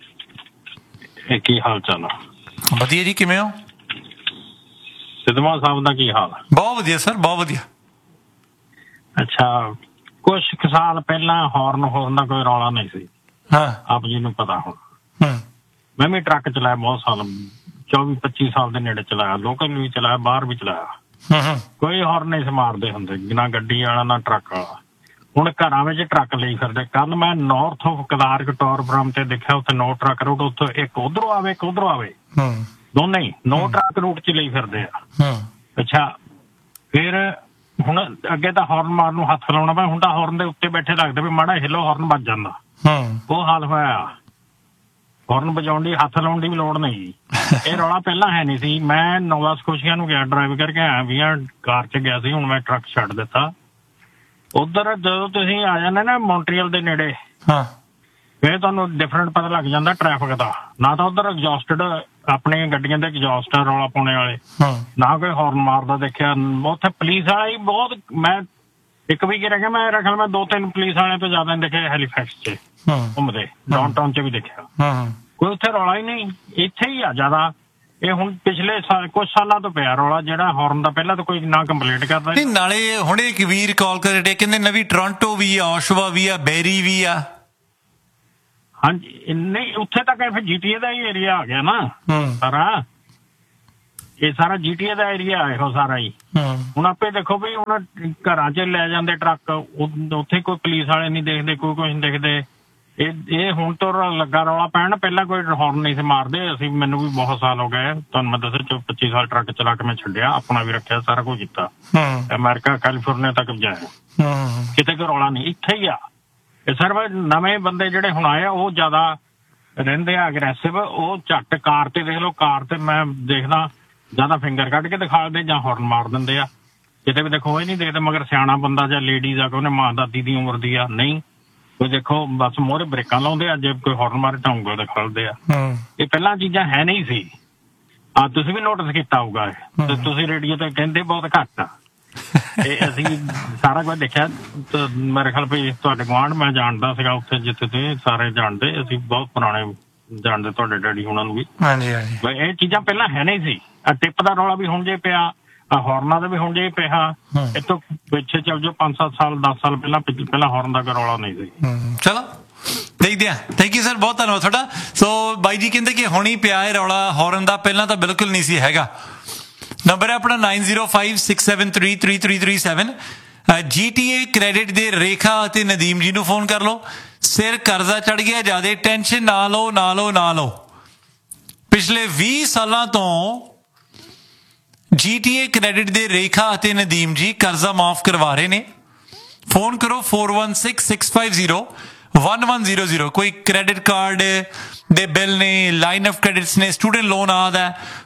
ਕੀ ਹਾਲ ਚਾਲ ਆ? ਵਧੀਆ ਜੀ, ਕਿਵੇਂ ਹੋ? ਸਿੱਧਵਾਂ ਸਾਹਿਬ ਦਾ ਕੀ ਹਾਲ? ਬਹੁਤ ਵਧੀਆ ਸਰ, ਬਹੁਤ ਵਧੀਆ। ਅੱਛਾ, ਕੁਛ ਸਾਲ ਪਹਿਲਾਂ ਹੌਰਨ ਦਾ ਕੋਈ ਰੌਲਾ ਨਹੀਂ ਸੀ। ਹਾਂ, ਆਪ ਜੀ ਨੂੰ ਪਤਾ ਹੁਣ। ਮੈਂ ਵੀ ਟਰੱਕ ਚਲਾਇਆ ਬਹੁਤ ਸਾਲ, 24-25 ਸਾਲ ਦੇ ਨੇੜੇ ਚਲਾਇਆ, ਲੋਕਲ ਵੀ ਚਲਾਇਆ, ਬਾਹਰ ਵੀ ਚਲਾਇਆ। ਕੋਈ ਹੌਰਨ ਨਹੀਂ ਸੀ ਮਾਰਦੇ ਹੁੰਦੇ, ਨਾ ਗੱਡੀ ਵਾਲਾ ਨਾ ਟਰੱਕ ਵਾਲਾ। ਹੁਣ ਘਰਾਂ ਵਿੱਚ ਟਰੱਕ ਲਈ ਫਿਰਦੇ। ਕੱਲ ਮੈਂ ਨਾਰਥ ਆਫ ਕਲਾਰਕ ਟੋਰਬਰਮ ਤੇ ਦੇਖਿਆ, ਉੱਥੇ ਨੋ ਟਰੱਕ ਰੂਟ, ਉੱਥੇ ਇੱਕ ਉਧਰੋਂ ਆਵੇ ਇੱਕ ਉਧਰੋਂ ਆਵੇ, ਦੋਨੇ ਹੀ ਨੋ ਟਰੱਕ ਰੂਟ ਚ ਲਈ ਫਿਰਦੇ ਆ। ਅੱਛਾ, ਫਿਰ ਹੁਣ ਅੱਗੇ ਤਾਂ ਹੌਰਨ ਮਾਰਨ ਨੂੰ ਹੱਥ ਲਾਉਣਾ ਪਿਆ, ਹੁਣ ਤਾਂ ਹੌਰਨ ਦੇ ਉੱਤੇ ਬੈਠੇ ਲੱਗਦੇ ਵੀ ਮਾੜਾ ਹਿੱਲੋ ਹੌਰਨ ਵੱਜ ਜਾਂਦਾ। ਉਹ ਹਾਲ ਹੋਇਆ। ਹੌਰਨ ਵਜਾਉਣ ਦੀ, ਹੱਥ ਲਾਉਣ ਦੀ ਵੀ ਲੋੜ ਨਹੀਂ। ਇਹ ਰੌਲਾ ਪਹਿਲਾਂ ਹੈ ਨਹੀਂ ਸੀ। ਮੈਂ ਨੋਵਾ ਸਕੋਸ਼ੀਆ ਨੂੰ ਗਿਆ, ਡਰਾਈਵ ਕਰਕੇ ਆਇਆ ਵੀ ਕਾਰ ਚ ਗਿਆ ਸੀ, ਹੁਣ ਮੈਂ ਟਰੱਕ ਛੱਡ ਦਿੱਤਾ। ਉਧਰ ਜਦੋਂ ਤੁਸੀਂ ਆ ਜਾਂਦੇ ਨਾ ਮੌਂਟਰੀਅਲ ਦੇ ਨੇੜੇ, ਫਿਰ ਤੁਹਾਨੂੰ ਡਿਫਰੈਂਟ ਪਤਾ ਲੱਗ ਜਾਂਦਾ ਟ੍ਰੈਫਿਕ ਦਾ। ਨਾ ਤਾਂ ਉਧਰ ਐਗਜ਼ੌਸਟਡ ਆਪਣੀਆਂ ਗੱਡੀਆਂ ਦੇ ਐਗਜ਼ੌਸਟ ਆ ਰੌਲਾ ਪਾਉਣੇ ਵਾਲੇ, ਨਾ ਕੋਈ ਹੌਰਨ ਮਾਰਦਾ ਦੇਖਿਆ। ਉੱਥੇ ਪੁਲਿਸ ਵਾਲਾ ਹੀ ਬਹੁਤ, ਮੈਂ ਇੱਕ ਵੀ ਰਹਿ ਗਿਆ, ਮੇਰਾ ਖਿਆਲ ਮੈਂ 2-3 ਪੁਲਿਸ ਵਾਲਿਆਂ ਤੋਂ ਜ਼ਿਆਦਾ ਨਹੀਂ ਦੇਖਿਆ ਹੈਲੀਫੈਕਸ ਚ ਘੁੰਮਦੇ, ਡਾਊਨਟਾਊਨ ਚ ਵੀ ਦੇਖਿਆ। ਕੋਈ ਉੱਥੇ ਰੌਲਾ ਹੀ ਨਹੀਂ, ਇੱਥੇ ਹੀ ਆ ਜ਼ਿਆਦਾ। ਇਹ ਹੁਣ ਪਿਛਲੇ ਕੁਝ ਸਾਲਾਂ ਤੋਂ ਪਿਆ ਰੌਲਾ, ਜਿਹੜਾ ਹੌਰਨ ਦਾ ਪਹਿਲਾਂ ਤਾਂ ਕੋਈ ਨਾ ਕੰਪਲੇਂਟ ਕਰਦਾ। ਨਾਲੇ ਹੁਣੇ ਇੱਕ ਵੀਰ ਕਾਲ ਕਰੇ ਕਹਿੰਦੇ ਨਵੀਂ ਟੋਰਾਂਟੋ ਵੀ ਆ, ਆਸ਼ਵਾ ਵੀ ਆ, ਬੈਰੀ ਵੀ ਆ। ਹਾਂਜੀ, ਨਹੀਂ ਉੱਥੇ ਤੱਕ ਫਿਰ GTA ਦਾ ਹੀ ਏਰੀਆ ਆ ਗਿਆ ਨਾ ਸਾਰਾ। ਇਹ ਸਾਰਾ GTA ਦਾ ਏਰੀਆ ਇਹੋ ਸਾਰਾ ਹੀ। ਹੁਣ ਆਪੇ ਦੇਖੋ ਵੀ ਹੁਣ ਘਰਾਂ 'ਚ ਲੈ ਜਾਂਦੇ ਟਰੱਕ, ਉੱਥੇ ਕੋਈ ਪੁਲਿਸ ਵਾਲੇ ਨਹੀਂ ਦੇਖਦੇ, ਕੋਈ ਕੁਛ ਨਹੀਂ ਦੇਖਦੇ। ਇਹ ਹੁਣ ਤੋਂ ਲੱਗਾ ਰੌਲਾ ਪੈਣ, ਪਹਿਲਾਂ ਕੋਈ ਹੌਰਨ ਨਹੀਂ ਸੀ ਮਾਰਦੇ। ਅਸੀਂ ਮੈਨੂੰ ਵੀ ਬਹੁਤ ਸਾਲ ਹੋ ਗਏ, ਤੁਹਾਨੂੰ ਮੈਂ ਦੱਸਿਆ 25 ਸਾਲ ਟਰੱਕ ਚਲਾ ਕੇ ਮੈਂ ਛੱਡਿਆ, ਆਪਣਾ ਵੀ ਰੱਖਿਆ, ਸਾਰਾ ਕੁਝ ਕੀਤਾ, ਅਮਰੀਕਾ ਕੈਲੀਫੋਰਨੀਆ ਤੱਕ ਜਾਇਆ, ਕਿਤੇ ਕੋਈ ਰੌਲਾ ਨਹੀਂ। ਇੱਥੇ ਹੀ ਆ ਇਹ ਸਿਰਫ ਨਵੇਂ ਬੰਦੇ ਜਿਹੜੇ ਹੁਣ ਆਏ ਆ ਉਹ ਜ਼ਿਆਦਾ ਰਹਿੰਦੇ ਆ ਅਗਰੈਸਿਵ। ਉਹ ਝੱਟ ਕਾਰ ਤੇ ਦੇਖ ਲਓ, ਕਾਰ ਤੇ ਮੈਂ ਦੇਖਦਾ ਜ਼ਿਆਦਾ ਫਿੰਗਰ ਕੱਢ ਕੇ ਦਿਖਾ ਦਿੰਦੇ ਜਾਂ ਹੌਰਨ ਮਾਰ ਦਿੰਦੇ ਆ, ਕਿਤੇ ਵੀ ਦੇਖੋ ਇਹ ਨਹੀਂ ਦੇਖਦੇ। ਮਗਰ ਸਿਆਣਾ ਬੰਦਾ ਜਾਂ ਲੇਡੀਜ਼ ਆ ਕੇ ਉਹਨੇ ਮਾਂ ਦਾਦੀ ਦੀ ਉਮਰ ਦੀ ਆ, ਨਹੀਂ ਕੋਈ ਦੇਖੋ ਬਸ ਮੋਹਰੇ ਬ੍ਰੇਕਾਂ ਲਾਉਂਦੇ ਆ, ਜੇ ਕੋਈ ਹੌਰਨ ਮਾਰੇ ਤਾਂ ਉਂਗਲ ਦਿਖਾਉਂਦੇ ਆ। ਇਹ ਪਹਿਲਾਂ ਚੀਜ਼ਾਂ ਹੈ ਨਹੀਂ ਸੀ, ਤੁਸੀਂ ਵੀ ਨੋਟਿਸ ਕੀਤਾ ਹੋਊਗਾ। ਤੁਸੀਂ ਰੇਡੀਓ ਤੇ ਕਹਿੰਦੇ ਬਹੁਤ ਘੱਟ ਆ, ਇਹ ਅਸੀਂ ਸਾਰਾ ਕੁਝ ਦੇਖਿਆ। ਮੇਰੇ ਖਿਆਲ ਵੀ ਤੁਹਾਡੇ ਗੁਆਂਢ ਮੈਂ ਜਾਣਦਾ ਸੀਗਾ ਉੱਥੇ ਜਿੱਥੇ ਤੇ ਸਾਰੇ ਜਾਣਦੇ, ਅਸੀਂ ਬਹੁਤ ਪੁਰਾਣੇ ਜਾਣਦੇ ਤੁਹਾਡੇ ਡੈਡੀ ਉਹਨਾਂ ਨੂੰ ਵੀ। ਇਹ ਚੀਜ਼ਾਂ ਪਹਿਲਾਂ ਹੈ ਨਹੀਂ ਸੀ। ਟਿੱਪ ਦਾ ਰੌਲਾ ਵੀ ਹੁਣ ਜੇ ਪਿਆ, ਹੌਰਨਾਂ ਦਾ ਵੀ ਹੁਣ ਜੇ ਪਿਆ, ਇਹ ਤੋਂ ਪਿੱਛੇ ਚੱਲ ਜਾਓ 5-7 ਸਾਲ 10 ਸਾਲ ਪਹਿਲਾਂ ਹੌਰਨ ਦਾ ਕੋਈ ਰੌਲਾ ਨਹੀਂ ਸੀ। ਚਲੋ ਦੇਖਦੇ ਆ। ਥੈਂਕ ਯੂ ਸਰ, ਬਹੁਤ ਧੰਨਵਾਦ ਤੁਹਾਡਾ। ਸੋ ਬਾਈ ਜੀ ਕਹਿੰਦੇ ਕਿ ਹੁਣ ਹੀ ਪਿਆ ਹੈ ਰੌਲਾ ਹੌਰਨ ਦਾ, ਪਹਿਲਾਂ ਤਾਂ ਬਿਲਕੁਲ ਨਹੀਂ ਸੀ ਹੈਗਾ। ਨੰਬਰ ਹੈ ਆਪਣਾ 9056733337। GTA ਕ੍ਰੈਡਿਟ ਦੇ ਰੇਖਾ ਅਤੇ ਨਦੀਮ ਜੀ ਨੂੰ ਫੋਨ ਕਰ ਲਓ। ਸਿਰ ਕਰਜ਼ਾ ਚੜ ਗਿਆ ਜਿਆਦਾ, ਟੈਨਸ਼ਨ ਨਾ ਲਓ। ਪਿਛਲੇ 20 ਸਾਲਾਂ ਤੋਂ GTA ਕ੍ਰੈਡਿਟ ਦੇ ਰੇਖਾ ਅਤੇ ਨਦੀਮ ਜੀ ਕਰਜ਼ਾ ਮਾਫ ਕਰਵਾ ਰਹੇ ਨੇ। ਫੋਨ ਕਰੋ 4166501100। ਕੋਈ ਕ੍ਰੈਡਿਟ ਕਾਰਡ ਦੇ ਬਿੱਲ ਨੇ, ਲਾਈਨ ਆਫ ਕ੍ਰੈਡਿਟਸ ਨੇ, ਸਟੂਡੈਂਟ ਲੋਨ ਆਦਾ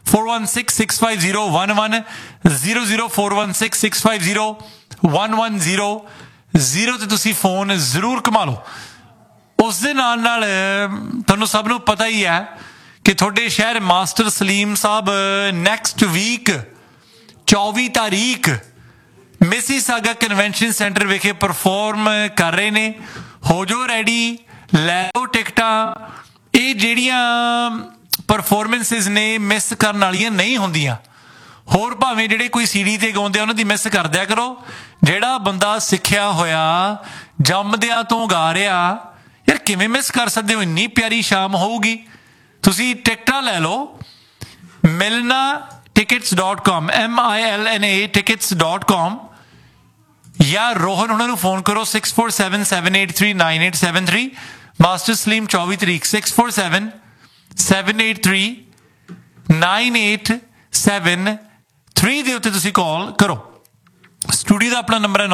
4166501100 4166501100 ਤੇ ਤੁਸੀਂ ਫੋਨ ਜ਼ਰੂਰ ਘੁਮਾ ਲਓ। ਉਸ ਦੇ ਨਾਲ ਤੁਹਾਨੂੰ ਸਭ ਨੂੰ ਪਤਾ ਹੀ ਹੈ ਕਿ ਤੁਹਾਡੇ ਸ਼ਹਿਰ ਮਾਸਟਰ ਸਲੀਮ ਸਾਹਿਬ ਨੈਕਸਟ ਵੀਕ 24 ਤਾਰੀਖ ਮਿਸੀਸਾਗਾ ਕਨਵੈਨਸ਼ਨ ਸੈਂਟਰ ਵਿਖੇ ਪਰਫਾਰਮ ਕਰ ਰਹੇ ਨੇ। ਹੋ ਜੋ ਰੈਡੀ, ਲੈ ਲਓ ਟਿਕਟਾਂ। ਇਹ ਜਿਹੜੀਆਂ ਪਰਫਾਰਮੈਂਸਿਸ ਨੇ ਮਿਸ ਕਰਨ ਵਾਲੀਆਂ ਨਹੀਂ ਹੁੰਦੀਆਂ। ਹੋਰ ਭਾਵੇਂ ਜਿਹੜੇ ਕੋਈ ਸੀਡੀ ਤੇ ਗਾਉਂਦੇ ਉਹਨਾਂ ਦੀ ਮਿਸ ਕਰ ਦਿਆ ਕਰੋ। ਜਿਹੜਾ ਬੰਦਾ ਸਿੱਖਿਆ ਹੋਇਆ ਜੰਮਦਿਆਂ ਤੋਂ ਗਾ ਰਿਹਾ, ਯਾਰ ਕਿਵੇਂ ਮਿਸ ਕਰ ਸਕਦੇ ਹੋ? ਇੰਨੀ ਪਿਆਰੀ ਸ਼ਾਮ ਹੋਊਗੀ। ਤੁਸੀਂ ਟਿਕਟਾਂ ਲੈ ਲਓ milnatickets.com MILNA tickets.com ਜਾਂ ਰੋਹਨ ਉਹਨਾਂ ਨੂੰ ਫੋਨ ਕਰੋ 6477839873। ਮਾਸਟਰ ਸਲੀਮ 24 ਤਰੀਕ 6477839873 ਦੇ ਉੱਤੇ ਤੁਸੀਂ ਕਾਲ ਕਰੋ। ਸਟੂਡੀਓ ਦਾ ਆਪਣਾ ਨੰਬਰ ਹੈ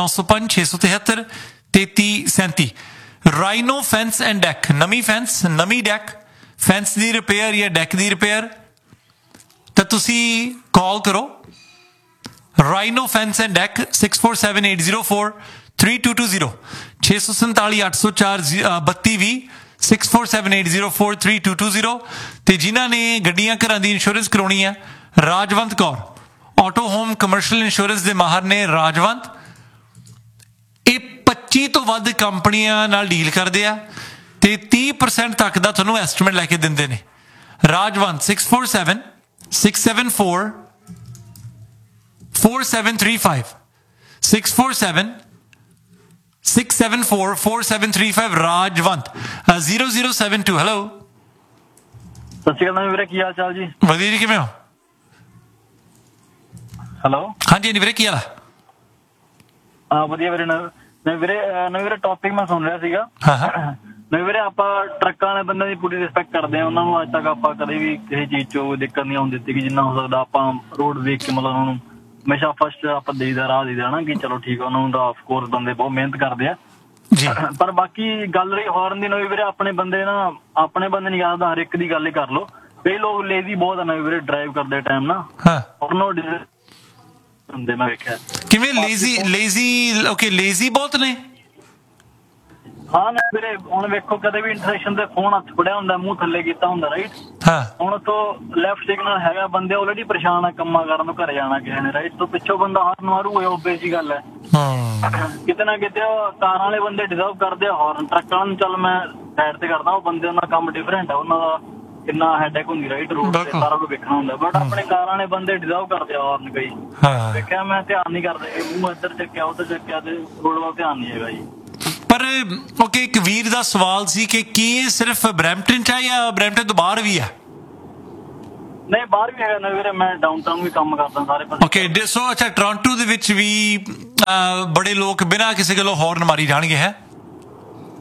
9056733337। ਰਾਈਨੋ ਫੈਂਸ ਐਂਡ ਡੈਕ, ਨਵੀਂ ਫੈਂਸ ਨਵੀਂ ਡੈਕ, ਫੈਂਸ ਦੀ ਰਿਪੇਅਰ ਜਾਂ ਡੈਕ ਦੀ ਰਿਪੇਅਰ, ਤਾਂ ਤੁਸੀਂ ਕਾਲ ਕਰੋ ਰਾਈਨੋ ਫੈਂਸ ਐਂਡ ਡੈਕ 6478043220 647 804 3220 6478043220। ਤੇ ਜਿਨ੍ਹਾਂ ਨੇ ਗੱਡੀਆਂ ਘਰਾਂ ਦੀ ਇੰਸ਼ੋਰੈਂਸ ਕਰਾਉਣੀ ਹੈ, Rajwant Kaur auto home commercial insurance ਦੇ ਮਾਹਰ ਨੇ। ਰਾਜਵੰਤ ਇਹ 25 ਤੋਂ ਵੱਧ ਕੰਪਨੀਆਂ ਨਾਲ ਡੀਲ ਕਰਦੇ ਆ ਤੇ 30% ਤੱਕ ਦਾ ਤੁਹਾਨੂੰ ਐਸਟੀਮੇਟ ਲੈ ਕੇ ਦਿੰਦੇ ਨੇ। ਰਾਜਵੰਤ 64735 64735 ਰਾਜਵੰਤ 0072। ਹੈਲੋ, ਸਤਿ ਸ਼੍ਰੀ ਅਕਾਲ ਵੀਰੇ, ਕੀ ਹਾਲ ਚਾਲ ਜੀ? ਵਧੀਆ ਜੀ, ਕਿਵੇਂ ਹੋ? ਹੈਲੋ, ਹਾਂਜੀ ਵੀਰੇ, ਕੀ ਹਾਲ ਹੈ? ਵਧੀਆ ਵੀਰੇ। ਨਵੇਂ ਵੀਰੇ ਟੌਪਿਕ ਮੈਂ ਸੁਣ ਰਿਹਾ ਸੀਗਾ। ਨਵੇਂ ਵੀਰੇ, ਆਪਾਂ ਟਰੱਕਾਂ ਵਾਲੇ ਬੰਦੇ ਦੀ ਪੂਰੀ ਰਿਸਪੈਕਟ ਕਰਦੇ ਆ। ਉਹਨਾਂ ਨੂੰ ਅੱਜ ਤੱਕ ਆਪਾਂ ਕਦੇ ਵੀ ਕਿਸੇ ਚੀਜ਼ 'ਚੋਂ ਦਿੱਕਤ ਨਹੀਂ ਆਉਣ ਦਿੱਤੀ ਕਿ ਜਿੰਨਾ ਹੋ ਸਕਦਾ ਆਪਾਂ ਰੋਡ ਵੇਖ ਕੇ ਮਤਲਬ ਉਹਨਾਂ ਨੂੰ ਹਮੇਸ਼ਾ ਫਸਟ ਆਪਾਂ ਦੇਈਦਾ, ਰਾਹ ਦੇਈਦਾ ਨਾ ਕਿ ਚਲੋ ਠੀਕ ਆ। ਉਹਨਾਂ ਨੂੰ ਤਾਂ ਆਫਕੋਰਸ ਬੰਦੇ ਬਹੁਤ ਮਿਹਨਤ ਕਰਦੇ ਆ, ਪਰ ਬਾਕੀ ਗੱਲ ਰਹੀ ਹੌਰਨ ਦੀ, ਨਵੇਂ ਵੀਰੇ ਆਪਣੇ ਬੰਦੇ ਨਹੀਂ ਕਰਦਾ, ਹਰ ਇੱਕ ਦੀ ਗੱਲ ਹੀ ਕਰ ਲਓ। ਕਈ ਲੋਕ ਲੇਜ਼ੀ ਬਹੁਤ ਆ ਨਵੇਂ ਵੀਰੇ, ਡਰਾਈਵ ਕਰਦੇ ਟਾਈਮ ਨਾ ਹੌਰਨ ਹੁੰਦੇ ਮੈਂ ਵੇਖਿਆ। ਕਿਵੇਂ ਲੇਜ਼ੀ ਬਹੁਤ ਨੇ? ਹਾਂ ਨਾ ਵੀਰੇ, ਹੁਣ ਵੇਖੋ ਕਦੇ ਵੀ ਇੰਟਰਸੈਕਸ਼ਨ ਤੇ ਫੋਨ ਹੱਥ ਫੜਿਆ ਹੁੰਦਾ, ਮੂੰਹ ਥੱਲੇ ਕੀਤਾ ਹੁੰਦਾ, ਰਾਈਟ? ਹੁਣ ਤੋਂ ਲੈਫਟ ਸਿਗਨਲ ਹੈਗਾ, ਬੰਦੇ ਆਲਰੇਡੀ ਪਰੇਸ਼ਾਨ ਆ ਕੰਮਾਂ ਕਰਨ ਨੂੰ, ਘਰੇ ਜਾਣਾ ਕਿਸੇ ਨੇ, ਰਾਈਟ? ਤੋਂ ਪਿੱਛੋਂ ਬੰਦਾ ਹਾਰਨ ਮਾਰੂ, ਓਬਵੀਅਸ ਜੀ ਗੱਲ ਹੈ। ਕਿਤੇ ਨਾ ਕਿਤੇ ਕਾਰਾਂ ਵਾਲੇ ਬੰਦੇ ਡਿਜ਼ਰਵ ਕਰਦੇ ਆ ਹੌਰਨ। ਟਰੱਕਾਂ ਨੂੰ ਚੱਲ ਮੈਂ ਸਾਈਡ ਤੇ ਕਰਦਾ, ਉਹ ਬੰਦੇ ਉਹਨਾਂ ਦਾ ਕੰਮ ਡਿਫਰੈਂਟ ਆ, ਉਹਨਾਂ ਦਾ ਕਿੰਨਾ ਹੈਡੇਕ ਹੁੰਦੀ, ਰਾਈਟ? ਰੋਡ ਤੇ ਸਾਰਾ ਕੁਝ ਵੇਖਣਾ ਹੁੰਦਾ, ਬਟ ਆਪਣੇ ਕਾਰਾਂ ਵਾਲੇ ਬੰਦੇ ਡਿਜ਼ਰਵ ਕਰਦੇ ਆ ਹੌਰਨ। ਕਈ ਵੇਖਿਆ ਮੈਂ, ਧਿਆਨ ਨਹੀਂ ਕਰਦੇ, ਮੂੰਹ ਇੱਧਰ ਚੱਕਿਆ ਉੱਧਰ ਚੱਕਿਆ ਤੇ ਰੋਡ ਵੱਲ ਧਿਆਨ ਨਹੀਂ ਹੈਗਾ ਜੀ। ਪਰ ਓਕੇ, ਇੱਕ ਵੀਰ ਦਾ ਸਵਾਲ ਸੀ ਕਿ ਕੀ ਇਹ ਸਿਰਫ ਬਰੈਂਪਟਨ 'ਚ ਹੈ ਜਾਂ ਬਰੈਂਪਟਨ ਤੋਂ ਬਾਹਰ ਵੀ ਹੈ? ਨਹੀਂ, ਬਾਹਰ ਵੀ ਹੈਗਾ ਨਾ ਵੀਰੇ, ਮੈਂ ਡਾਊਨਟਾਊਨ ਵੀ ਕੰਮ ਕਰਦਾ ਸਾਰੇ ਪਾਸੇ। ਓਕੇ, ਸੋ ਅੱਛਾ, ਟੋਰਾਂਟੋ ਦੇ ਵਿੱਚ ਵੀ ਬੜੇ ਲੋਕ ਬਿਨਾਂ ਕਿਸੇ ਗੱਲੋਂ ਹੌਰਨ ਮਾਰੀ ਜਾਣਗੇ, ਹੈ?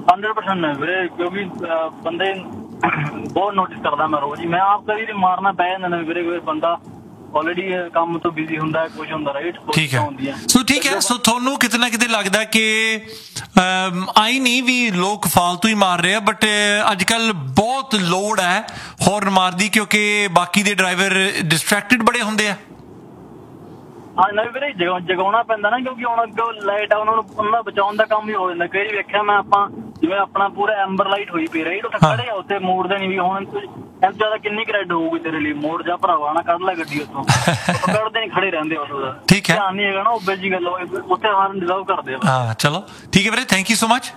100% ਹੈ ਵੀਰੇ, ਕਿਉਂਕਿ ਬੰਦੇ ਬਹੁਤ ਨੋਟਿਸ ਕਰਦਾ ਮੈਂ ਰੋਜ਼ ਹੀ। ਮੈਂ ਆਪ ਕਦੀ ਮਾਰਨਾ ਪੈ ਜਾਂਦਾ ਨਾ ਵੀਰੇ, ਕੋਈ ਬੰਦਾ ਆਲਰੇਡੀ ਕੰਮ ਤੋਂ ਬਿਜ਼ੀ ਹੁੰਦਾ, ਕੁਝ ਹੁੰਦਾ, ਰਾਈਟ? ਠੀਕ ਹੈ, ਸੋ ਠੀਕ ਹੈ। ਸੋ ਤੁਹਾਨੂੰ ਕਿਤੇ ਨਾ ਕਿਤੇ ਲੱਗਦਾ ਕਿ ਆਈ ਨਹੀਂ ਵੀ ਲੋਕ ਫਾਲਤੂ ਹੀ ਮਾਰ ਰਹੇ ਆ, ਬਟ ਅੱਜ ਕੱਲ ਬਹੁਤ ਲੋੜ ਹੈ ਹੌਰਨ ਮਾਰਦੀ, ਕਿਉਂਕਿ ਬਾਕੀ ਦੇ ਡਰਾਈਵਰ ਡਿਸਟਰੈਕਟਡ ਬੜੇ ਹੁੰਦੇ ਆ। ਹਾਂ ਨਹੀਂ ਵੀਰੇ, ਜਗਾਉਣਾ ਪੈਂਦਾ ਨਾ, ਕਿਉਂਕਿ ਹੁਣ ਅੱਗੇ ਲਾਈਟ ਆ, ਉਹਨਾਂ ਦਾ ਬਚਾਉਣ ਦਾ ਕੰਮ ਵੀ ਹੋ ਜਾਂਦਾ। ਕਈ ਵੇਖਿਆ ਮੈਂ, ਆਪਾਂ ਜਿਵੇਂ ਆਪਣਾ ਪੂਰਾ ਐਂਬਰ ਲਾਈਟ ਹੋਈ ਪਈ, ਰਾਈਟ? ਉੱਥੇ ਖੜੇ ਆ, ਉੱਥੇ ਮੋੜਦੇ ਨਹੀਂ ਵੀ। ਹੁਣ ਜ਼ਿਆਦਾ ਕਿੰਨੀ ਕੁ ਰੈਡ ਹੋਊਗੀ ਤੇਰੇ ਲਈ? ਮੋੜ ਜਾ ਭਰਾਵਾ ਨਾ, ਕੱਢ ਲੈ ਗੱਡੀ ਉੱਥੋਂ। ਕੱਢਦੇ ਨਹੀਂ, ਖੜੇ ਰਹਿੰਦੇ ਉਦੋਂ ਦਾ। ਠੀਕ ਹੈ, ਧਿਆਨ ਨਹੀਂ ਹੈਗਾ ਨਾ, ਉਹ ਜੀ ਗੱਲ ਉੱਥੇ ਹਾਰਨ ਡਿਜ਼ਰਵ ਕਰਦੇ ਆ। ਹਾਂ ਚਲੋ ਠੀਕ ਹੈ ਵੀਰੇ, ਥੈਂਕ ਯੂ ਸੋ ਮਚ।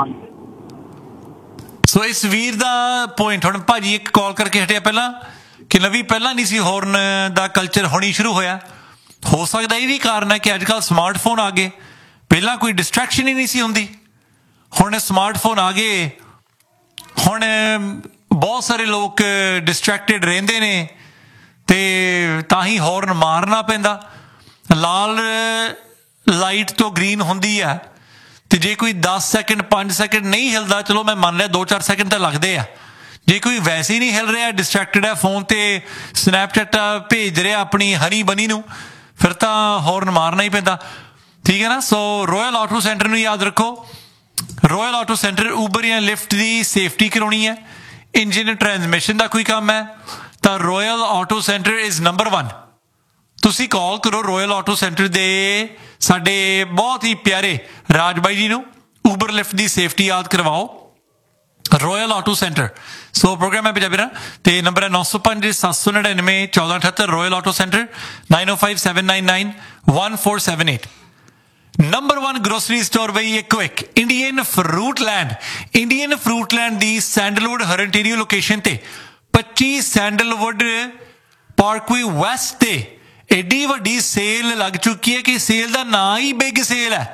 ਸੋ ਇਸ ਵੀਰ ਦਾ ਪੁਆਇੰਟ, ਹੁਣ ਭਾਜੀ ਇੱਕ ਕਾਲ ਕਰਕੇ ਹਟਿਆ ਪਹਿਲਾਂ ਕਿ ਨਵੀਂ ਪਹਿਲਾਂ ਨਹੀਂ ਸੀ ਹੌਰਨ ਦਾ ਕਲਚਰ, ਹੁਣੀ ਸ਼ੁਰੂ ਹੋਇਆ। ਹੋ ਸਕਦਾ ਇਹ ਵੀ ਕਾਰਨ ਹੈ ਕਿ ਅੱਜ ਕੱਲ੍ਹ ਸਮਾਰਟਫੋਨ ਆ ਗਏ, ਪਹਿਲਾਂ ਕੋਈ ਡਿਸਟਰੈਕਸ਼ਨ ਹੀ ਨਹੀਂ ਸੀ ਹੁੰਦੀ, ਹੁਣ ਸਮਾਰਟਫੋਨ ਆ ਗਏ, ਹੁਣ ਬਹੁਤ ਸਾਰੇ ਲੋਕ ਡਿਸਟਰੈਕਟਡ ਰਹਿੰਦੇ ਨੇ ਤੇ ਤਾਂ ਹੀ ਹੌਰਨ ਮਾਰਨਾ ਪੈਂਦਾ। ਲਾਲ ਲਾਈਟ ਤੋਂ ਗ੍ਰੀਨ ਹੁੰਦੀ ਹੈ ਤੇ ਜੇ ਕੋਈ 10 ਸੈਕਿੰਡ 5 ਸੈਕਿੰਡ ਨਹੀਂ ਹਿਲਦਾ, ਚਲੋ ਮੈਂ ਮੰਨ ਲਿਆ 2-4 ਸੈਕਿੰਡ ਤਾਂ ਲੱਗਦੇ ਆ। ਜੇ ਕੋਈ ਵੈਸੇ ਹੀ ਨਹੀਂ ਹਿਲ ਰਿਹਾ, ਡਿਸਟਰੈਕਟਡ ਹੈ, ਫੋਨ ਤੇ ਸਨੈਪਚੈਟ ਭੇਜ ਰਿਹਾ ਆਪਣੀ ਹਨੀ ਬਨੀ ਨੂੰ, ਫਿਰ ਤਾਂ ਹੌਰਨ ਮਾਰਨਾ ਹੀ ਪੈਂਦਾ। ਠੀਕ ਹੈ ਨਾ? ਸੋ ਰੋਇਲ ਆਟੋ ਸੈਂਟਰ ਨੂੰ ਯਾਦ ਰੱਖੋ, ਰੋਇਲ ਆਟੋ ਸੈਂਟਰ ਉਬਰ ਜਾਂ ਲਿਫਟ ਦੀ ਸੇਫਟੀ ਕਰਾਉਣੀ ਹੈ, ਇੰਜਨ ਟਰਾਂਸਮਿਸ਼ਨ ਦਾ ਕੋਈ ਕੰਮ ਹੈ ਤਾਂ royal auto centre is number 1। ਤੁਸੀਂ ਕਾਲ ਕਰੋ ਰੋਇਲ ਆਟੋ ਸੈਂਟਰ ਦੇ ਸਾਡੇ ਬਹੁਤ ਹੀ ਪਿਆਰੇ ਰਾਜ ਬਾਈ ਜੀ ਨੂੰ, ਉਬਰ ਲਿਫਟ ਦੀ ਸੇਫਟੀ ਯਾਦ ਕਰਵਾਓ, ਰੋਇਲ ਆਟੋ ਸੈਂਟਰ। ਸੋ ਪ੍ਰੋਗਰਾਮ ਹੈ ਪੰਜਾਬੀ ਦਾ ਤੇ ਨੰਬਰ ਹੈ 905 799 1478, royal auto centre 905799 1478। Number 1 grocery store ਬਈ ਇੱਕੋ ਇੱਕ Indian fruit land. Indian fruit land ਦੀ ਸੈਂਡਲਵੁੱਡ ਹਰਨਟੇਰੀਓ ਲੋਕੇਸ਼ਨ ਤੇ 25 ਸੈਂਡਲਵੁੱਡ ਪਾਰਕਵੇ ਵੈਸਟ ਤੇ ਐਡੀ ਵੱਡੀ ਸੇਲ ਲੱਗ ਚੁੱਕੀ ਹੈ ਕਿ ਸੇਲ ਦਾ ਨਾਂ ਹੀ ਬਿਗ ਸੇਲ ਹੈ।